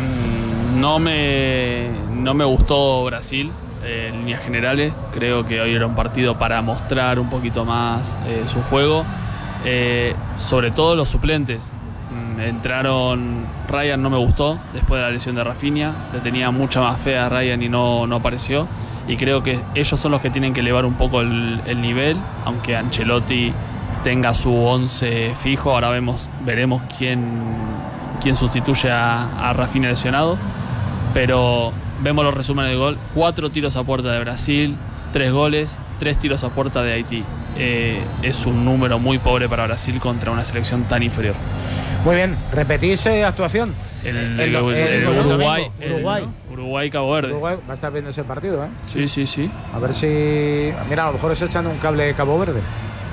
Mm, No me, no me gustó Brasil eh, en líneas generales. Creo que hoy era un partido para mostrar un poquito más eh, su juego. Eh, sobre todo los suplentes. Mm, Entraron. Ryan no me gustó después de la lesión de Rafinha. Le tenía mucha más fe a Ryan y no, no apareció. Y creo que ellos son los que tienen que elevar un poco el, el nivel. Aunque Ancelotti tenga su once fijo. Ahora vemos, veremos quién, quién sustituye a, a Rafinha lesionado. Pero vemos los resúmenes del gol. Cuatro tiros a puerta de Brasil, tres goles, tres tiros a puerta de Haití. eh, es un número muy pobre para Brasil contra una selección tan inferior. Muy bien, repetís eh, actuación. El, El- el- el- el el Uruguay, domingo, el- Uruguay. Uruguay, Cabo Verde. Uruguay va a estar viendo ese partido, ¿eh? Sí, sí, sí. A ver si. Mira, a lo mejor es echando un cable de Cabo Verde.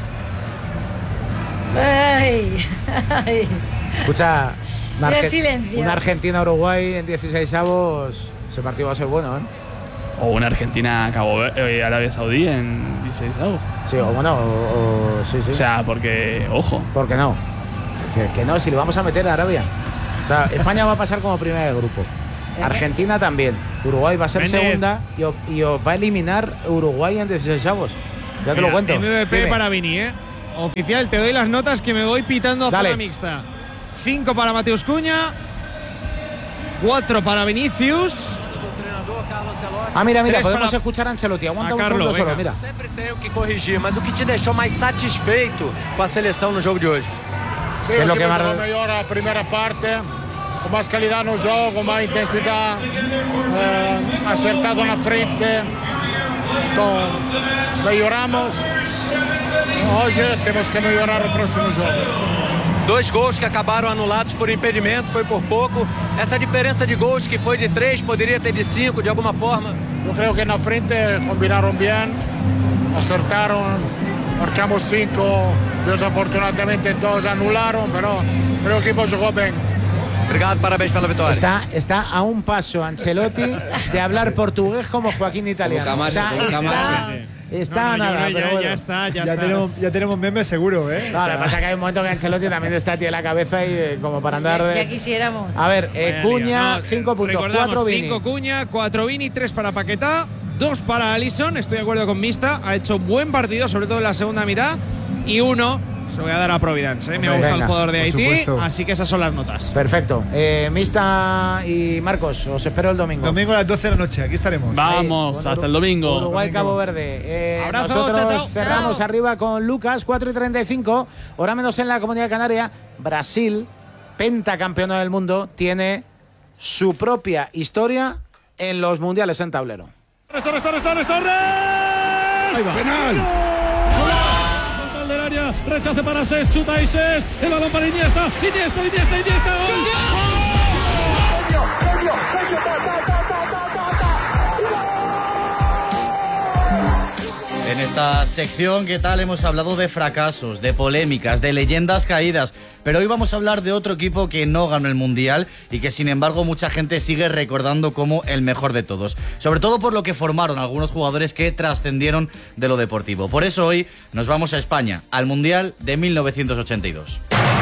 Ay, ay. Escucha, una, Mira el Arge- silencio. una Argentina-Uruguay en dieciseisavos. Ese partido va a ser bueno, ¿eh? O una Argentina, Cabo Verde, eh, Arabia Saudí en dieciseisavos. Sí, o bueno, o, o- sí, sí. O sea, porque, ojo. ¿Por qué no? Que, que no, si le vamos a meter a Arabia. O sea, España va a pasar como primera de grupo. Argentina también. Uruguay va a ser Méndez. segunda y, o- y os va a eliminar Uruguay en dieciseisavos. Ya te lo Mira, cuento. M V P Dime. para Vini, ¿eh? Oficial, te doy las notas que me voy pitando a Dale. zona mixta. cinco para Mateus Cunha, cuatro para Vinicius. Ah, mira, mira, Tres podemos para- escuchar a Ancelotti. Aguanta a un Carlos, segundo solo, venga. mira. Sempre tenho que corrigir, mas o que te deixou mais satisfeito com a seleção no jogo de hoje? Sì, Quello il che equipo va- giocò meglio la prima parte, con más calidad no gioco, con más intensidad, eh, acertado na frente, então melhoramos. Hoje temos que melhorar o próximo jogo. Dois gols que acabaram anulados por impedimento, foi por pouco. Essa diferença de gols que foi de três, poderia ter de cinco de alguma forma. Eu creio que na frente combinaron bien, acertaron, marcamos cinco, desafortunadamente dos anularon, pero creo que el equipo jugó bien. Obrigado, parabéns pela vitória. Está, está a un paso Ancelotti de hablar portugués como Joaquín Italiano. Como Camacho, O sea, como está, Camacho. está No, no, yo nada, creo pero ya, bueno. ya está, ya, Ya, está. tenemos, ya tenemos memes seguro, ¿eh? No, O lo sea, que pasa es que hay un momento que Ancelotti también está tiene la cabeza y eh, como para andar Ya, de... ya quisiéramos. A ver, eh, Vaya Cuña, lío. No, cinco puntos, recordamos, cuatro Vini. cinco Cuña, cuatro Vini, tres para Paquetá, dos para Alisson. Estoy de acuerdo con Mista. Ha hecho un buen partido, sobre todo en la segunda mitad. Y uno se lo voy a dar a Providence. ¿eh? Me Hombre, gusta venga, el jugador de por Haití. supuesto. Así que esas son las notas. Perfecto. Eh, Mista y Marcos, os espero el domingo. Domingo a las doce de la noche, aquí estaremos. Vamos, Con hasta Uru- el domingo. Uruguay, Cabo Verde. Eh, Abrazo, nosotros chao, chao. cerramos Chao. arriba con Lucas, cuatro y treinta y cinco. Hora menos en la Comunidad Canaria. Brasil, pentacampeona del mundo, tiene su propia historia en los mundiales en tablero. Torres, Torres, Torres, Torres. Penal. Frontal del área, rechace para Ses, chuta y Ses. El balón para Iniesta, Iniesta, Iniesta, Iniesta. ¡Gol! En esta sección, ¿qué tal? Hemos hablado de fracasos, de polémicas, de leyendas caídas, pero hoy vamos a hablar de otro equipo que no ganó el Mundial y que sin embargo mucha gente sigue recordando como el mejor de todos, sobre todo por lo que formaron algunos jugadores que trascendieron de lo deportivo. Por eso hoy nos vamos a España, al Mundial de mil novecientos ochenta y dos.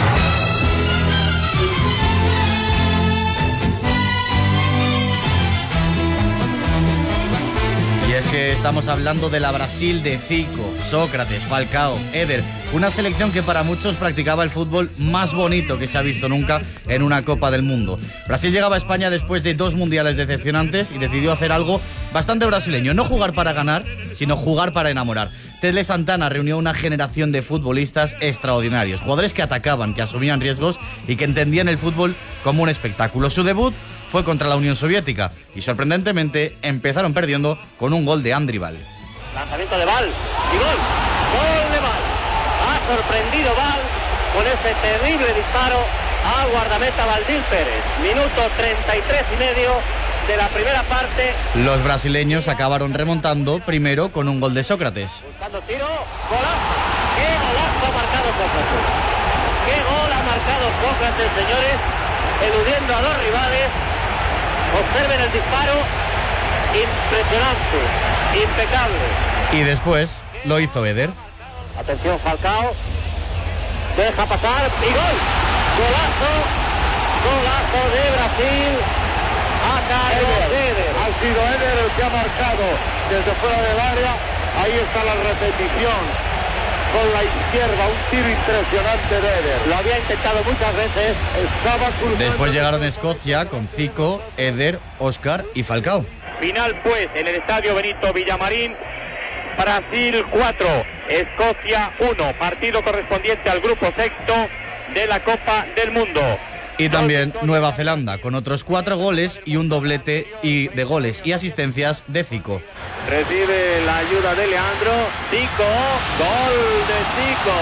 Y es que estamos hablando de la Brasil de Zico, Sócrates, Falcao, Éder, una selección que para muchos practicaba el fútbol más bonito que se ha visto nunca en una Copa del Mundo. Brasil llegaba a España después de dos mundiales decepcionantes y decidió hacer algo bastante brasileño, no jugar para ganar, sino jugar para enamorar. Tele Santana reunió una generación de futbolistas extraordinarios, jugadores que atacaban, que asumían riesgos y que entendían el fútbol como un espectáculo. Su debut fue contra la Unión Soviética y sorprendentemente empezaron perdiendo con un gol de Andrival. Lanzamiento de Val y gol, gol de Val. Ha sorprendido Val con ese terrible disparo a guardameta Valdil Pérez. Minuto treinta y tres y medio de la primera parte. Los brasileños acabaron remontando primero con un gol de Sócrates. Buscando tiro, golazo. ¡Qué golazo ha marcado Sócrates! ¡Qué gol ha marcado Sócrates, señores! Eludiendo a los rivales. Observen el disparo. Impresionante, impecable. Y después lo hizo Éder. Atención, Falcao. Deja pasar y gol. Golazo. Golazo de Brasil. A Carlos Éder. Ha sido Éder el que ha marcado desde fuera del área. Ahí está la repetición con la izquierda, un tiro impresionante de Éder. Lo había intentado muchas veces. Estaba cruzando. Después llegaron Escocia con Zico, Éder, Óscar y Falcao. Final pues en el estadio Benito Villamarín. Brasil cuatro, Escocia uno. Partido correspondiente al grupo sexto de la Copa del Mundo. Y también Nueva Zelanda con otros cuatro goles y un doblete y de goles y asistencias de Zico. Recibe la ayuda de Leandro. Zico, gol de Zico.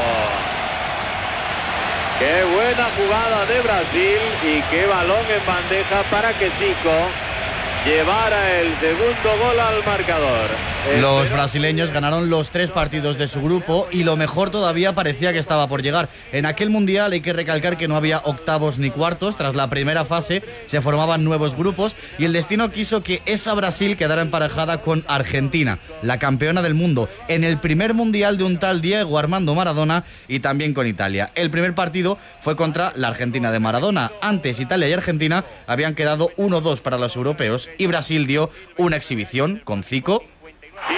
Qué buena jugada de Brasil y qué balón en bandeja para que Zico llevara el segundo gol al marcador. Los brasileños ganaron los tres partidos de su grupo y lo mejor todavía parecía que estaba por llegar. En aquel mundial hay que recalcar que no había octavos ni cuartos. Tras la primera fase se formaban nuevos grupos y el destino quiso que esa Brasil quedara emparejada con Argentina, la campeona del mundo, en el primer mundial de un tal Diego Armando Maradona, y también con Italia. El primer partido fue contra la Argentina de Maradona. Antes Italia y Argentina habían quedado uno dos para los europeos y Brasil dio una exhibición con Zico. ¡Y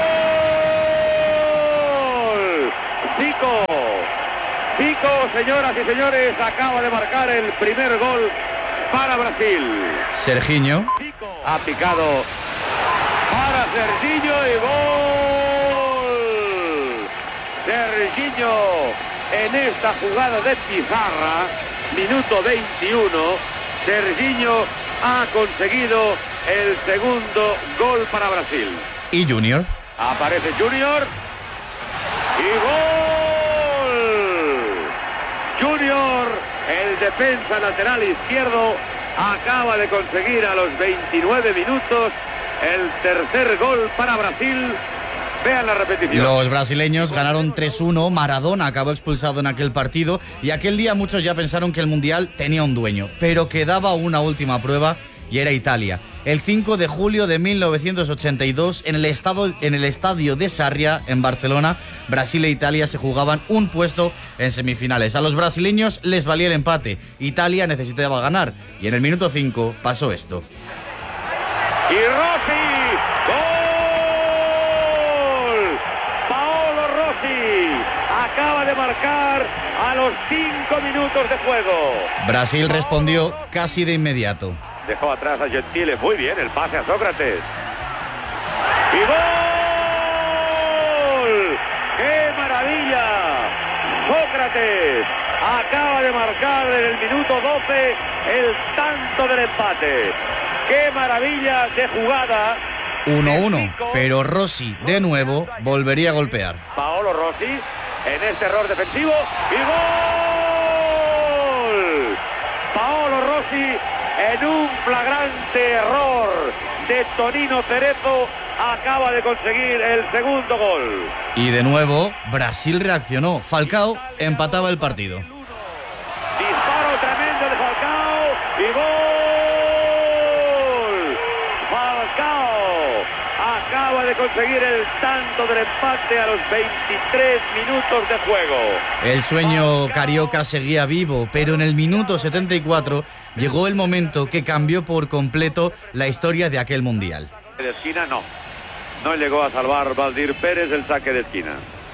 gol! Zico, Zico, señoras y señores, acaba de marcar el primer gol para Brasil. Serginho ha picado para Serginho y gol. Serginho en esta jugada de pizarra, minuto veintiuno, Serginho ha conseguido el segundo gol para Brasil. Y Junior. Aparece Junior. Y gol. Junior, el defensa lateral izquierdo, acaba de conseguir a los veintinueve minutos el tercer gol para Brasil. Vean la repetición. Los brasileños ganaron tres uno, Maradona acabó expulsado en aquel partido y aquel día muchos ya pensaron que el Mundial tenía un dueño, pero quedaba una última prueba y era Italia. El cinco de julio de mil novecientos ochenta y dos, en el, estado, en el estadio de Sarria, en Barcelona, Brasil e Italia se jugaban un puesto en semifinales. A los brasileños les valía el empate, Italia necesitaba ganar y en el minuto cinco pasó esto. Y Rossi, gol. Paolo Rossi acaba de marcar a los cinco minutos de juego. Brasil respondió casi de inmediato. Dejó atrás a Gentile, muy bien, el pase a Sócrates. ¡Y gol! ¡Qué maravilla! Sócrates acaba de marcar en el minuto doce el tanto del empate. ¡Qué maravilla de jugada! uno uno, pero Rossi de nuevo volvería a golpear. Paolo Rossi en este error defensivo y gol. Paolo Rossi en un flagrante error de Tonino Cerezo acaba de conseguir el segundo gol. Y de nuevo Brasil reaccionó. Falcao empataba el partido. Disparo tremendo de Falcao y gol. Falcao acaba de conseguir el tanto del empate a los veintitrés minutos de juego. El sueño carioca seguía vivo, pero en el minuto setenta y cuatro llegó el momento que cambió por completo la historia de aquel mundial. De esquina no, no llegó a salvar Valdir Pérez el saque de esquina.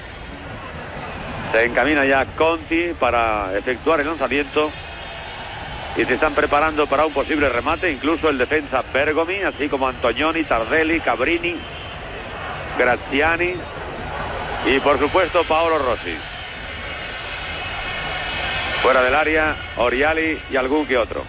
Se encamina ya Conti para efectuar el lanzamiento y se están preparando para un posible remate, incluso el defensa Bergomi, así como Antonioni, Tardelli, Cabrini, Graziani y por supuesto Paolo Rossi. Fuera del área, Oriali y algún que otro.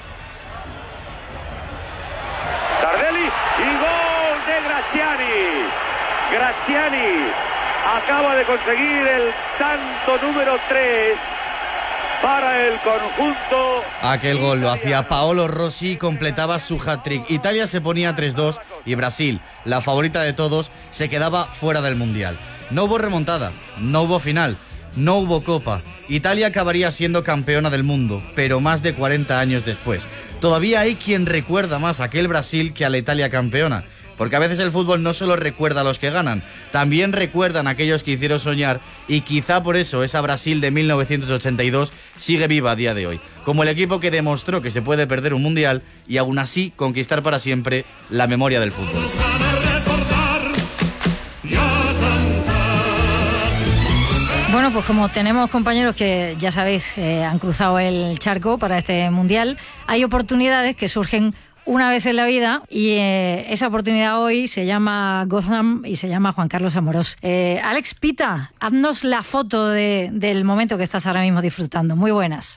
Tardelli y gol de Graziani. Graziani acaba de conseguir el tanto número tres para el conjunto. Aquel gol lo hacía Paolo Rossi y completaba su hat-trick. Italia se ponía tres dos y Brasil, la favorita de todos, se quedaba fuera del Mundial. No hubo remontada, no hubo final, no hubo copa. Italia acabaría siendo campeona del mundo, pero más de cuarenta años después. Todavía hay quien recuerda más a aquel Brasil que a la Italia campeona. Porque a veces el fútbol no solo recuerda a los que ganan, también recuerdan a aquellos que hicieron soñar y quizá por eso esa Brasil de mil novecientos ochenta y dos sigue viva a día de hoy, como el equipo que demostró que se puede perder un mundial y aún así conquistar para siempre la memoria del fútbol. Bueno, pues como tenemos compañeros que, ya sabéis, eh, han cruzado el charco para este mundial, hay oportunidades que surgen una vez en la vida y eh, esa oportunidad hoy se llama Gotham y se llama Juan Carlos Amorós. Eh, Alex Pita, haznos la foto de, del momento que estás ahora mismo disfrutando. Muy buenas.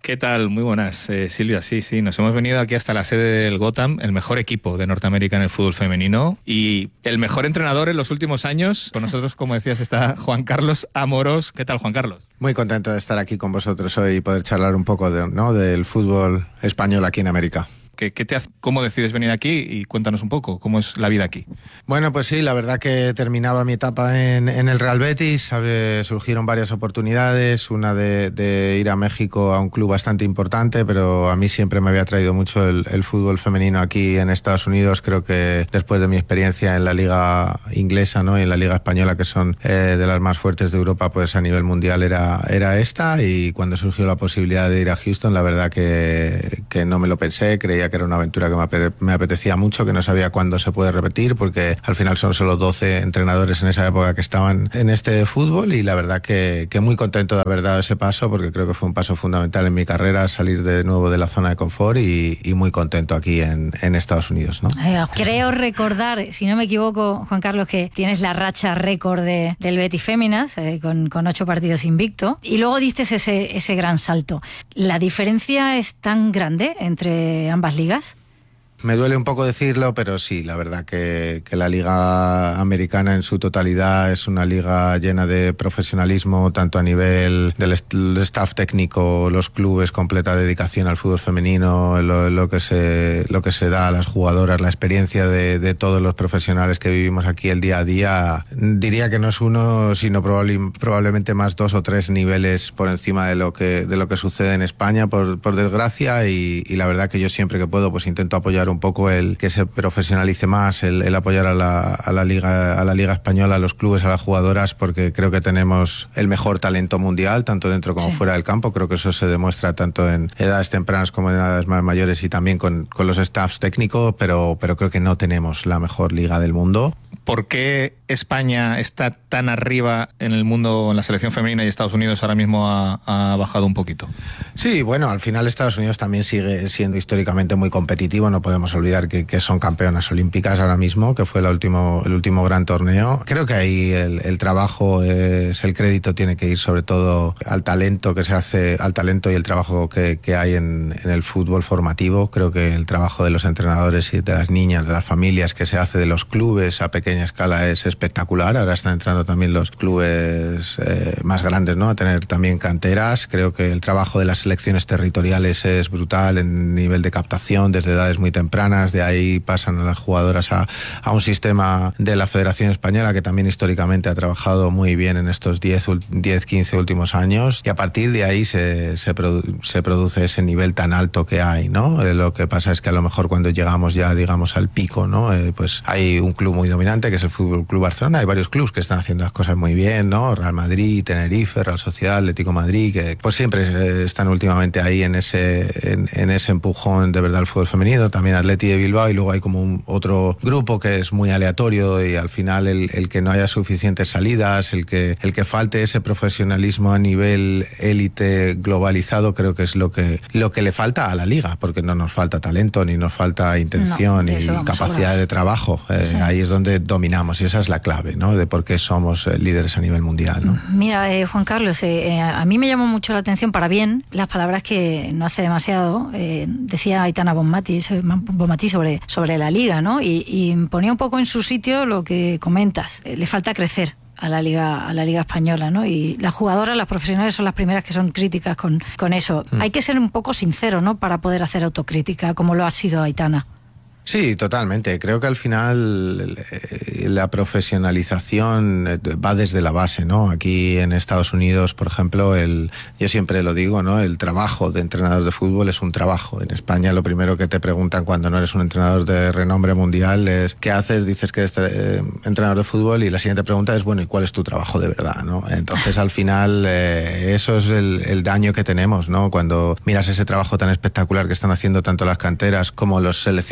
¿Qué tal? Muy buenas, eh, Silvia. Sí, sí, nos hemos venido aquí hasta la sede del Gotham, el mejor equipo de Norteamérica en el fútbol femenino y el mejor entrenador en los últimos años. Con nosotros, como decías, está Juan Carlos Amorós. ¿Qué tal, Juan Carlos? Muy contento de estar aquí con vosotros hoy y poder charlar un poco de, ¿no? del fútbol español aquí en América. ¿Qué, qué te hace, ¿Cómo decides venir aquí? Y cuéntanos un poco, ¿cómo es la vida aquí? Bueno, pues sí, la verdad que terminaba mi etapa en, en el Real Betis, ¿sabe? Surgieron varias oportunidades, una de, de ir a México a un club bastante importante, pero a mí siempre me había traído mucho el, el fútbol femenino aquí en Estados Unidos. Creo que después de mi experiencia en la liga inglesa, ¿no? y en la liga española, que son eh, de las más fuertes de Europa, pues a nivel mundial era, era esta, y cuando surgió la posibilidad de ir a Houston, la verdad que, que no me lo pensé, creía que era una aventura que me apetecía mucho, que no sabía cuándo se puede repetir, porque al final son solo doce entrenadores en esa época que estaban en este fútbol, y la verdad que, que muy contento de haber dado ese paso, porque creo que fue un paso fundamental en mi carrera, salir de nuevo de la zona de confort, y, y muy contento aquí en, en Estados Unidos, ¿no? Creo recordar, si no me equivoco, Juan Carlos, que tienes la racha récord de, del Betis Féminas, eh, con, con ocho partidos invicto, y luego diste ese, ese gran salto. ¿La diferencia es tan grande entre ambas ligas? Me duele un poco decirlo, pero sí, la verdad que, que la liga americana en su totalidad es una liga llena de profesionalismo, tanto a nivel del staff técnico, los clubes, completa dedicación al fútbol femenino, lo, lo, que, se, lo que se da a las jugadoras, la experiencia de, de todos los profesionales que vivimos aquí el día a día. Diría que no es uno, sino probable, probablemente más dos o tres niveles por encima de lo que, de lo que sucede en España, por, por desgracia, y, y la verdad que yo siempre que puedo pues intento apoyar un un poco el que se profesionalice más, el, el apoyar a la, a la liga a la liga española, a los clubes, a las jugadoras, porque creo que tenemos el mejor talento mundial, tanto dentro como sí. fuera del campo. Creo que eso se demuestra tanto en edades tempranas como en edades más mayores, y también con, con los staffs técnicos, pero, pero creo que no tenemos la mejor liga del mundo. ¿Por qué España está tan arriba en el mundo, en la selección femenina, y Estados Unidos ahora mismo ha, ha bajado un poquito? Sí, bueno, al final Estados Unidos también sigue siendo históricamente muy competitivo. No podemos olvidar que, que son campeonas olímpicas ahora mismo, que fue el último, el último gran torneo. Creo que ahí el, el trabajo, es, el crédito tiene que ir sobre todo al talento que se hace, al talento y el trabajo que, que hay en, en el fútbol formativo. Creo que el trabajo de los entrenadores y de las niñas, de las familias, que se hace de los clubes a pequeña escala es espectacular. Ahora están entrando también los clubes eh, más grandes, ¿no? A tener también canteras. Creo que el trabajo de las selecciones territoriales es brutal en nivel de captación desde edades muy tempranas. De ahí pasan a las jugadoras a, a un sistema de la Federación Española, que también históricamente ha trabajado muy bien en estos diez, quince últimos años, y a partir de ahí se, se, produ se produce ese nivel tan alto que hay, ¿no? Eh, lo que pasa es que a lo mejor cuando llegamos ya, digamos, al pico, ¿no? Eh, pues hay un club muy dominante, que es el Fútbol Club Barcelona. Hay varios clubes que están haciendo las cosas muy bien, ¿no? Real Madrid, Tenerife, Real Sociedad, Atlético Madrid, que pues siempre están últimamente ahí en ese, en, en ese empujón de verdad al fútbol femenino. También Atleti de Bilbao, y luego hay como un otro grupo que es muy aleatorio, y al final el, el que no haya suficientes salidas, el que, el que falte ese profesionalismo a nivel élite globalizado, creo que es lo que, lo que le falta a la liga, porque no nos falta talento, ni nos falta intención, no, ni capacidad de trabajo. Eh, sí. Ahí es donde dominamos, y esa es la clave, ¿no? De por qué somos eh, líderes a nivel mundial, ¿no? Mira, eh, Juan Carlos, eh, a mí me llamó mucho la atención, para bien, las palabras que no hace demasiado eh, decía Aitana Bonmatí, Bonmatí sobre, sobre la liga, ¿no? Y, y ponía un poco en su sitio lo que comentas. Eh, le falta crecer a la liga a la liga española, ¿no? Y las jugadoras, las profesionales, son las primeras que son críticas con, con eso. Mm. Hay que ser un poco sincero, ¿no? Para poder hacer autocrítica, como lo ha sido Aitana. Sí, totalmente. Creo que al final la profesionalización va desde la base, ¿no? Aquí en Estados Unidos, por ejemplo, el, yo siempre lo digo, ¿no? El trabajo de entrenador de fútbol es un trabajo. En España lo primero que te preguntan cuando no eres un entrenador de renombre mundial es ¿qué haces? Dices que eres eh, entrenador de fútbol, y la siguiente pregunta es, bueno, ¿y cuál es tu trabajo de verdad, ¿no? Entonces al final eh, eso es el, el daño que tenemos, ¿no? Cuando miras ese trabajo tan espectacular que están haciendo tanto las canteras como las selecciones territoriales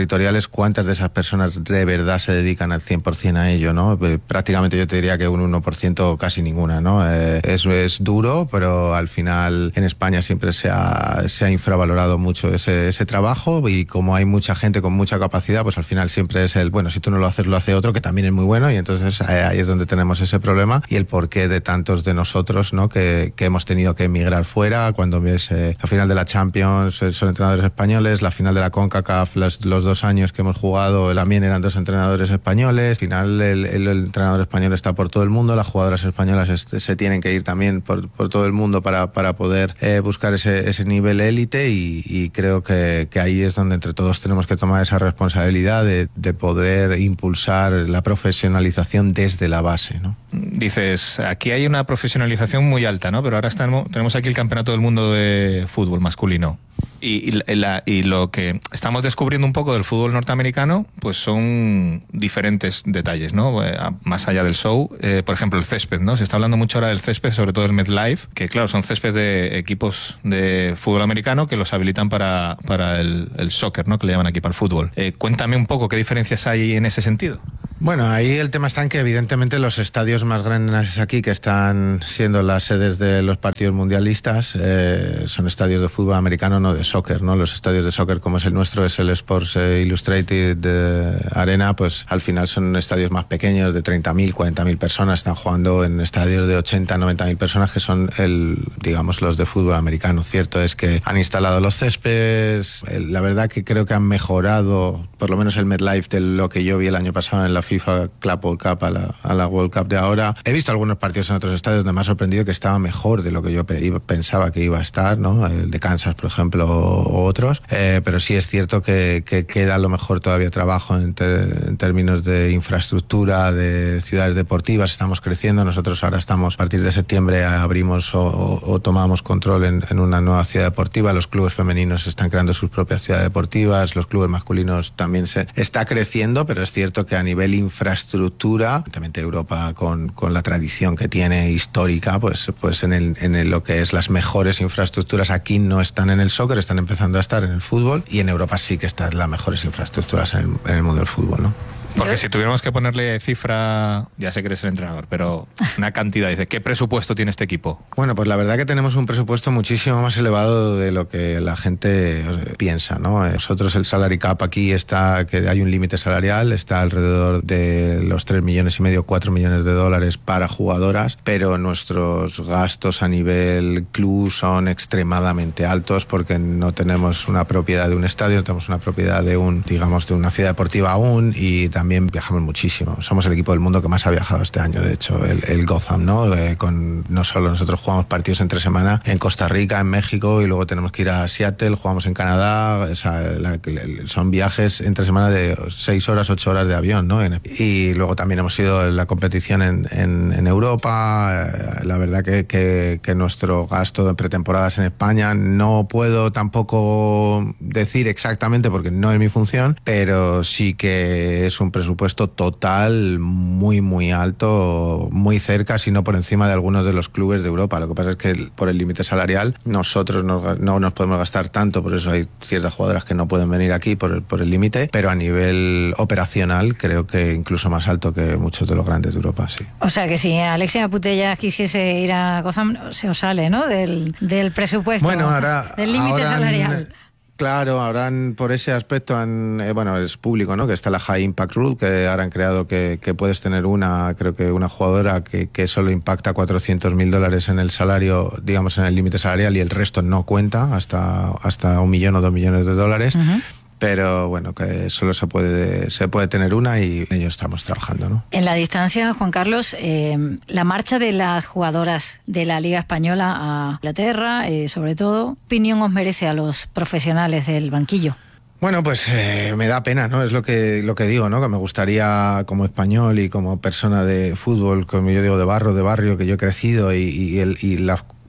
territoriales, ¿cuántas de esas personas de verdad se dedican al cien por ciento a ello, ¿no? Prácticamente yo te diría que un uno por ciento casi ninguna, ¿no? Eh, es, es duro, pero al final en España siempre se ha, se ha infravalorado mucho ese, ese trabajo, y como hay mucha gente con mucha capacidad, pues al final siempre es el, bueno, si tú no lo haces, lo hace otro, que también es muy bueno, y entonces ahí es donde tenemos ese problema y el porqué de tantos de nosotros, ¿no? que, que hemos tenido que emigrar fuera. Cuando ves eh, la final de la Champions, eh, son entrenadores españoles, la final de la CONCACAF, los, los dos años que hemos jugado también eran dos entrenadores españoles. Al final el, el, el entrenador español está por todo el mundo, las jugadoras españolas este, se tienen que ir también por, por todo el mundo para, para poder eh, buscar ese, ese nivel élite, y, y creo que, que ahí es donde entre todos tenemos que tomar esa responsabilidad de, de poder impulsar la profesionalización desde la base, ¿no? Dices, aquí hay una profesionalización muy alta, ¿no? Pero ahora estamos, tenemos aquí el Campeonato del Mundo de Fútbol masculino. Y, y, la, y lo que estamos descubriendo un poco del fútbol norteamericano, pues son diferentes detalles, ¿no? Eh, más allá del show, eh, por ejemplo, el césped, ¿no? Se está hablando mucho ahora del césped, sobre todo el MetLife, que claro, son césped de equipos de fútbol americano que los habilitan para, para el, el soccer, ¿no? Que le llaman aquí para el fútbol. Eh, cuéntame un poco qué diferencias hay en ese sentido. Bueno, ahí el tema está en que evidentemente los estadios más grandes aquí, que están siendo las sedes de los partidos mundialistas, eh, son estadios de fútbol americano, no de soccer, ¿no? Los estadios de soccer como es el nuestro, es el Sports Illustrated de Arena, pues al final son estadios más pequeños, de treinta mil, cuarenta mil personas, están jugando en estadios de ochenta, noventa mil personas, que son el, digamos, los de fútbol americano. Cierto es que han instalado los céspedes, la verdad que creo que han mejorado, por lo menos el MetLife, de lo que yo vi el año pasado en la FIFA Club World Cup a la, a la World Cup de ahora. He visto algunos partidos en otros estadios donde me ha sorprendido que estaba mejor de lo que yo pe- pensaba que iba a estar, ¿no? El de Kansas, por ejemplo, o otros, eh, pero sí es cierto que, que queda a lo mejor todavía trabajo en, ter- en términos de infraestructura, de ciudades deportivas. Estamos creciendo, nosotros ahora estamos, a partir de septiembre abrimos o, o, o tomamos control en, en una nueva ciudad deportiva. Los clubes femeninos están creando sus propias ciudades deportivas, los clubes masculinos también se está creciendo, pero es cierto que a nivel infraestructura, evidentemente Europa con, con la tradición que tiene histórica, pues, pues en, el, en el, lo que es las mejores infraestructuras aquí no están en el soccer, están empezando a estar en el fútbol, y en Europa sí que están las mejores infraestructuras en el, en el mundo del fútbol, ¿no? Porque si tuviéramos que ponerle cifra, ya sé que eres el entrenador, pero una cantidad, dice, ¿qué presupuesto tiene este equipo? Bueno, pues la verdad que tenemos un presupuesto muchísimo más elevado de lo que la gente piensa, ¿no? Nosotros el salary cap aquí está, que hay un límite salarial, está alrededor de los tres millones y medio, cuatro millones de dólares para jugadoras, pero nuestros gastos a nivel club son extremadamente altos porque no tenemos una propiedad de un estadio, no tenemos una propiedad de un, digamos, de una ciudad deportiva aún, y también También viajamos muchísimo. Somos el equipo del mundo que más ha viajado este año, de hecho, el, el Gotham, ¿no? Eh, con, no solo nosotros jugamos partidos entre semana en Costa Rica, en México, y luego tenemos que ir a Seattle, jugamos en Canadá, o sea, la, son viajes entre semana de seis horas, ocho horas de avión, ¿no? Y luego también hemos ido a la competición en, en, en Europa. La verdad que, que, que nuestro gasto de pretemporadas en España no puedo tampoco decir exactamente porque no es mi función, pero sí que es un presupuesto total muy muy alto, muy cerca, si no por encima de algunos de los clubes de Europa. Lo que pasa es que por el límite salarial nosotros no, no nos podemos gastar tanto, por eso hay ciertas jugadoras que no pueden venir aquí por, por el límite, pero a nivel operacional creo que incluso más alto que muchos de los grandes de Europa, sí. O sea que si Alexia Putellas quisiese ir a Gotham, se os sale, ¿no? Del, del presupuesto, bueno, ahora, del límite salarial. Claro, ahora han, por ese aspecto, han, eh, bueno, es público, ¿no? Que está la High Impact Rule, que ahora han creado que, que puedes tener una, creo que una jugadora que, que solo impacta cuatrocientos mil dólares en el salario, digamos, en el límite salarial, y el resto no cuenta, hasta, hasta un millón o dos millones de dólares. Uh-huh. Pero bueno, que solo se puede se puede tener una, y en ello estamos trabajando, ¿no? En la distancia, Juan Carlos, eh, la marcha de las jugadoras de la Liga Española a Inglaterra, eh, sobre todo, ¿qué opinión os merece a los profesionales del banquillo? Bueno, pues eh, me da pena, ¿no? Es lo que lo que digo, ¿no? Que me gustaría, como español y como persona de fútbol, como yo digo, de barro, de barrio, que yo he crecido, y, y, el, y la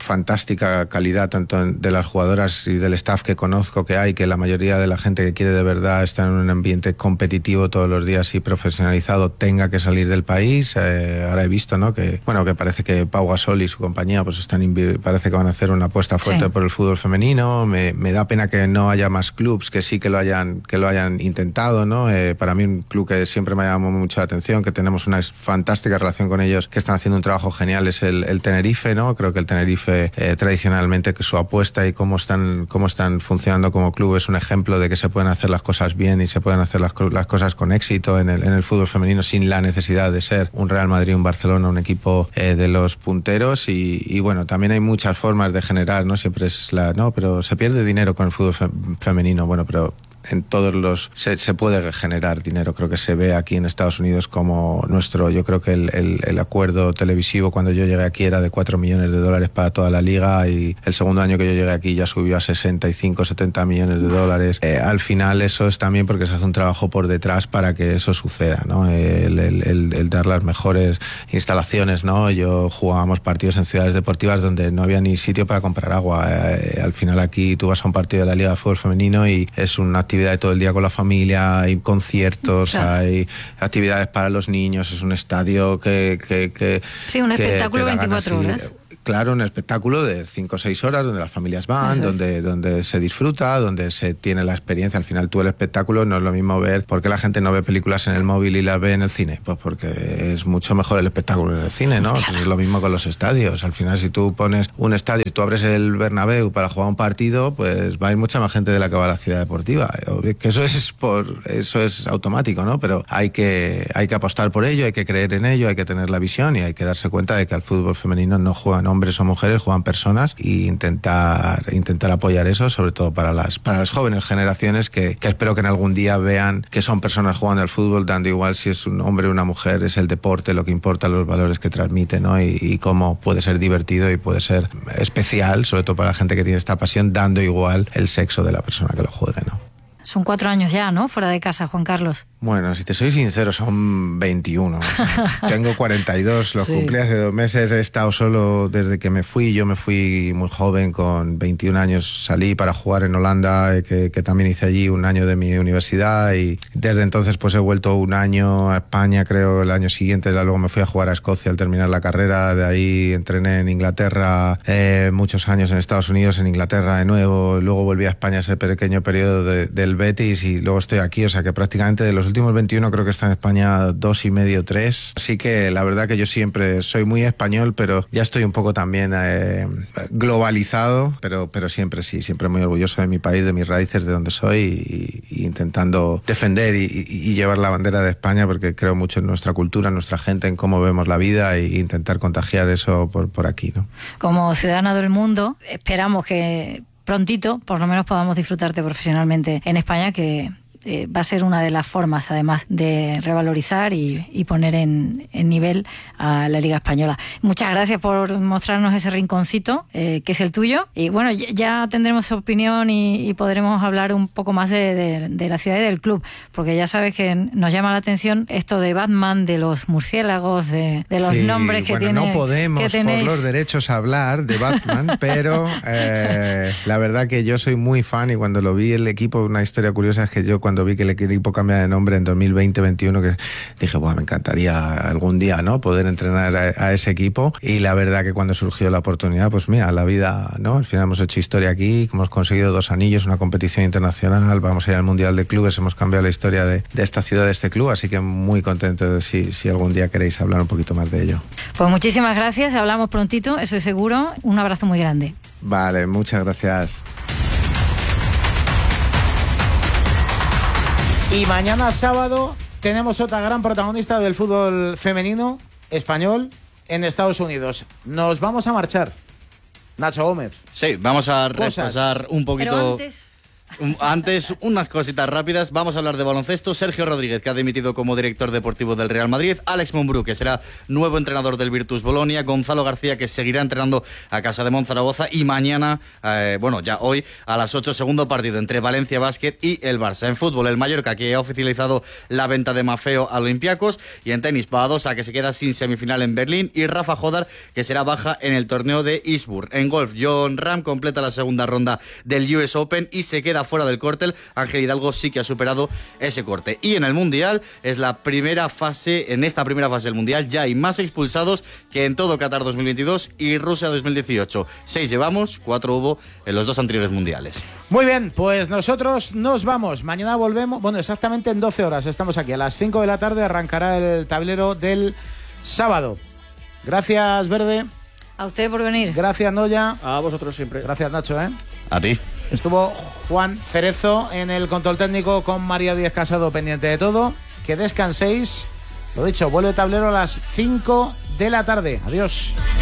fantástica calidad tanto de las jugadoras y del staff que conozco que hay, que la mayoría de la gente que quiere de verdad estar en un ambiente competitivo todos los días y profesionalizado tenga que salir del país. Eh, ahora he visto, ¿no?, que bueno, que parece que Pau Gasol y su compañía pues están parece que van a hacer una apuesta fuerte sí. por el fútbol femenino. Me, me da pena que no haya más clubs que sí que lo hayan que lo hayan intentado, ¿no? Eh, para mí un club que siempre me ha llamado mucho la atención, que tenemos una fantástica relación con ellos, que están haciendo un trabajo genial, es el, el Tenerife, ¿no? Creo que el Tenerife eh, tradicionalmente que su apuesta y cómo están cómo están funcionando como club es un ejemplo de que se pueden hacer las cosas bien y se pueden hacer las, las cosas con éxito en el, en el fútbol femenino sin la necesidad de ser un Real Madrid, un Barcelona, un equipo eh, de los punteros y, y bueno, también hay muchas formas de generar, no siempre es la, no, pero se pierde dinero con el fútbol fe, femenino, bueno, pero en todos los se, se puede generar dinero. Creo que se ve aquí en Estados Unidos como nuestro, yo creo que el, el, el acuerdo televisivo cuando yo llegué aquí era de cuatro millones de dólares para toda la liga y el segundo año que yo llegué aquí ya subió a sesenta y cinco, setenta millones de dólares. Eh, al final eso es también porque se hace un trabajo por detrás para que eso suceda, ¿no? El, el, el, el dar las mejores instalaciones, ¿no? Yo jugábamos partidos en ciudades deportivas donde no había ni sitio para comprar agua. Eh, al final aquí tú vas a un partido de la Liga de Fútbol Femenino y es una actividad de todo el día con la familia, hay conciertos, claro. hay actividades para los niños, es un estadio que... que, que sí, un que, espectáculo que veinticuatro ganas, horas. Claro, un espectáculo de cinco o seis horas donde las familias van, donde, donde se disfruta, donde se tiene la experiencia. Al final tú el espectáculo no es lo mismo ver, ¿por qué la gente no ve películas en el móvil y las ve en el cine? Pues porque es mucho mejor el espectáculo en el cine, ¿no? Claro. Pues es lo mismo con los estadios. Al final si tú pones un estadio y tú abres el Bernabéu para jugar un partido, pues va a ir mucha más gente de la que va a la ciudad deportiva. Que eso es por eso es automático, ¿no? Pero hay que, hay que apostar por ello, hay que creer en ello, hay que tener la visión y hay que darse cuenta de que al fútbol femenino no juegan hombres o mujeres, juegan personas y intentar intentar apoyar eso, sobre todo para las para las jóvenes generaciones que, que espero que en algún día vean que son personas jugando al fútbol, dando igual si es un hombre o una mujer, es el deporte lo que importa, los valores que transmite, ¿no? Y, y cómo puede ser divertido y puede ser especial, sobre todo para la gente que tiene esta pasión, dando igual el sexo de la persona que lo juegue, ¿no? Son cuatro años ya, ¿no? Fuera de casa, Juan Carlos. Bueno, si te soy sincero, son veintiuno. Tengo cuarenta y dos, los sí. cumplí hace dos meses. He estado solo desde que me fui. Yo me fui muy joven, con veintiún años salí para jugar en Holanda, que, que también hice allí un año de mi universidad. Y desde entonces pues he vuelto un año a España, creo, el año siguiente. Luego me fui a jugar a Escocia al terminar la carrera. De ahí entrené en Inglaterra, eh, muchos años en Estados Unidos, en Inglaterra de nuevo. Luego volví a España ese pequeño periodo de, del Betis y luego estoy aquí, o sea que prácticamente de los últimos veintiuno creo que está en España dos y medio, tres. Así que la verdad que yo siempre soy muy español, pero ya estoy un poco también eh, globalizado, pero, pero siempre sí, siempre muy orgulloso de mi país, de mis raíces, de donde soy y, y intentando defender y, y, y llevar la bandera de España porque creo mucho en nuestra cultura, en nuestra gente, en cómo vemos la vida e intentar contagiar eso por, por aquí, ¿no? Como ciudadano del mundo, esperamos que prontito, por lo menos, podamos disfrutarte profesionalmente en España, que eh, va a ser una de las formas, además, de revalorizar y, y poner en, en nivel a la Liga Española. Muchas gracias por mostrarnos ese rinconcito, eh, que es el tuyo. Y bueno, ya, ya tendremos su opinión y, y podremos hablar un poco más de, de, de la ciudad y del club, porque ya sabes que nos llama la atención esto de Batman, de los murciélagos, de, de los sí, nombres que bueno, tiene. No podemos que por los derechos hablar de Batman, pero eh, la verdad que yo soy muy fan y cuando lo vi el equipo, una historia curiosa es que yo cuando vi que el equipo cambia de nombre en dos mil veinte veintiuno, que dije, bueno, me encantaría algún día, ¿no?, poder entrenar a, a ese equipo, y la verdad que cuando surgió la oportunidad, pues mira, la vida, ¿no? Al final hemos hecho historia aquí, hemos conseguido dos anillos, una competición internacional, vamos a ir al Mundial de Clubes, hemos cambiado la historia de, de esta ciudad, de este club, así que muy contento de si, si algún día queréis hablar un poquito más de ello. Pues muchísimas gracias, hablamos prontito, eso es seguro, un abrazo muy grande. Vale, muchas gracias. Y mañana sábado tenemos otra gran protagonista del fútbol femenino español en Estados Unidos. Nos vamos a marchar. Nacho Gómez. Sí, vamos a Cosas. repasar un poquito... Pero antes... Antes, unas cositas rápidas. Vamos a hablar de baloncesto. Sergio Rodríguez, que ha dimitido como director deportivo del Real Madrid. Alex Mumbrú, que será nuevo entrenador del Virtus Bolonia. Gonzalo García, que seguirá entrenando a Casa de Monzaragoza. Y mañana, eh, bueno, ya hoy, a las ocho, segundo partido entre Valencia Basket y el Barça. En fútbol, el Mallorca, que ha oficializado la venta de Maffeo a Olympiacos. Y en tenis, Badosa, que se queda sin semifinal en Berlín. Y Rafa Jodar, que será baja en el torneo de Eastbourne. En golf, John Ram completa la segunda ronda del U S Open y se queda fuera del córtel. Ángel Hidalgo sí que ha superado ese corte. Y en el Mundial es la primera fase, en esta primera fase del Mundial ya hay más expulsados que en todo Qatar dos mil veintidós y Rusia dos mil dieciocho. Seis llevamos, cuatro hubo en los dos anteriores mundiales. Muy bien, pues nosotros nos vamos. Mañana volvemos, bueno, exactamente en doce horas estamos aquí. A las cinco de la tarde arrancará el tablero del sábado. Gracias, Verde. A usted por venir. Gracias, Noya. A vosotros siempre. Gracias, Nacho, ¿eh? A ti. Estuvo Juan Cerezo en el control técnico con María Díaz Casado pendiente de todo. Que descanséis. Lo dicho, vuelve el tablero a las cinco de la tarde. Adiós.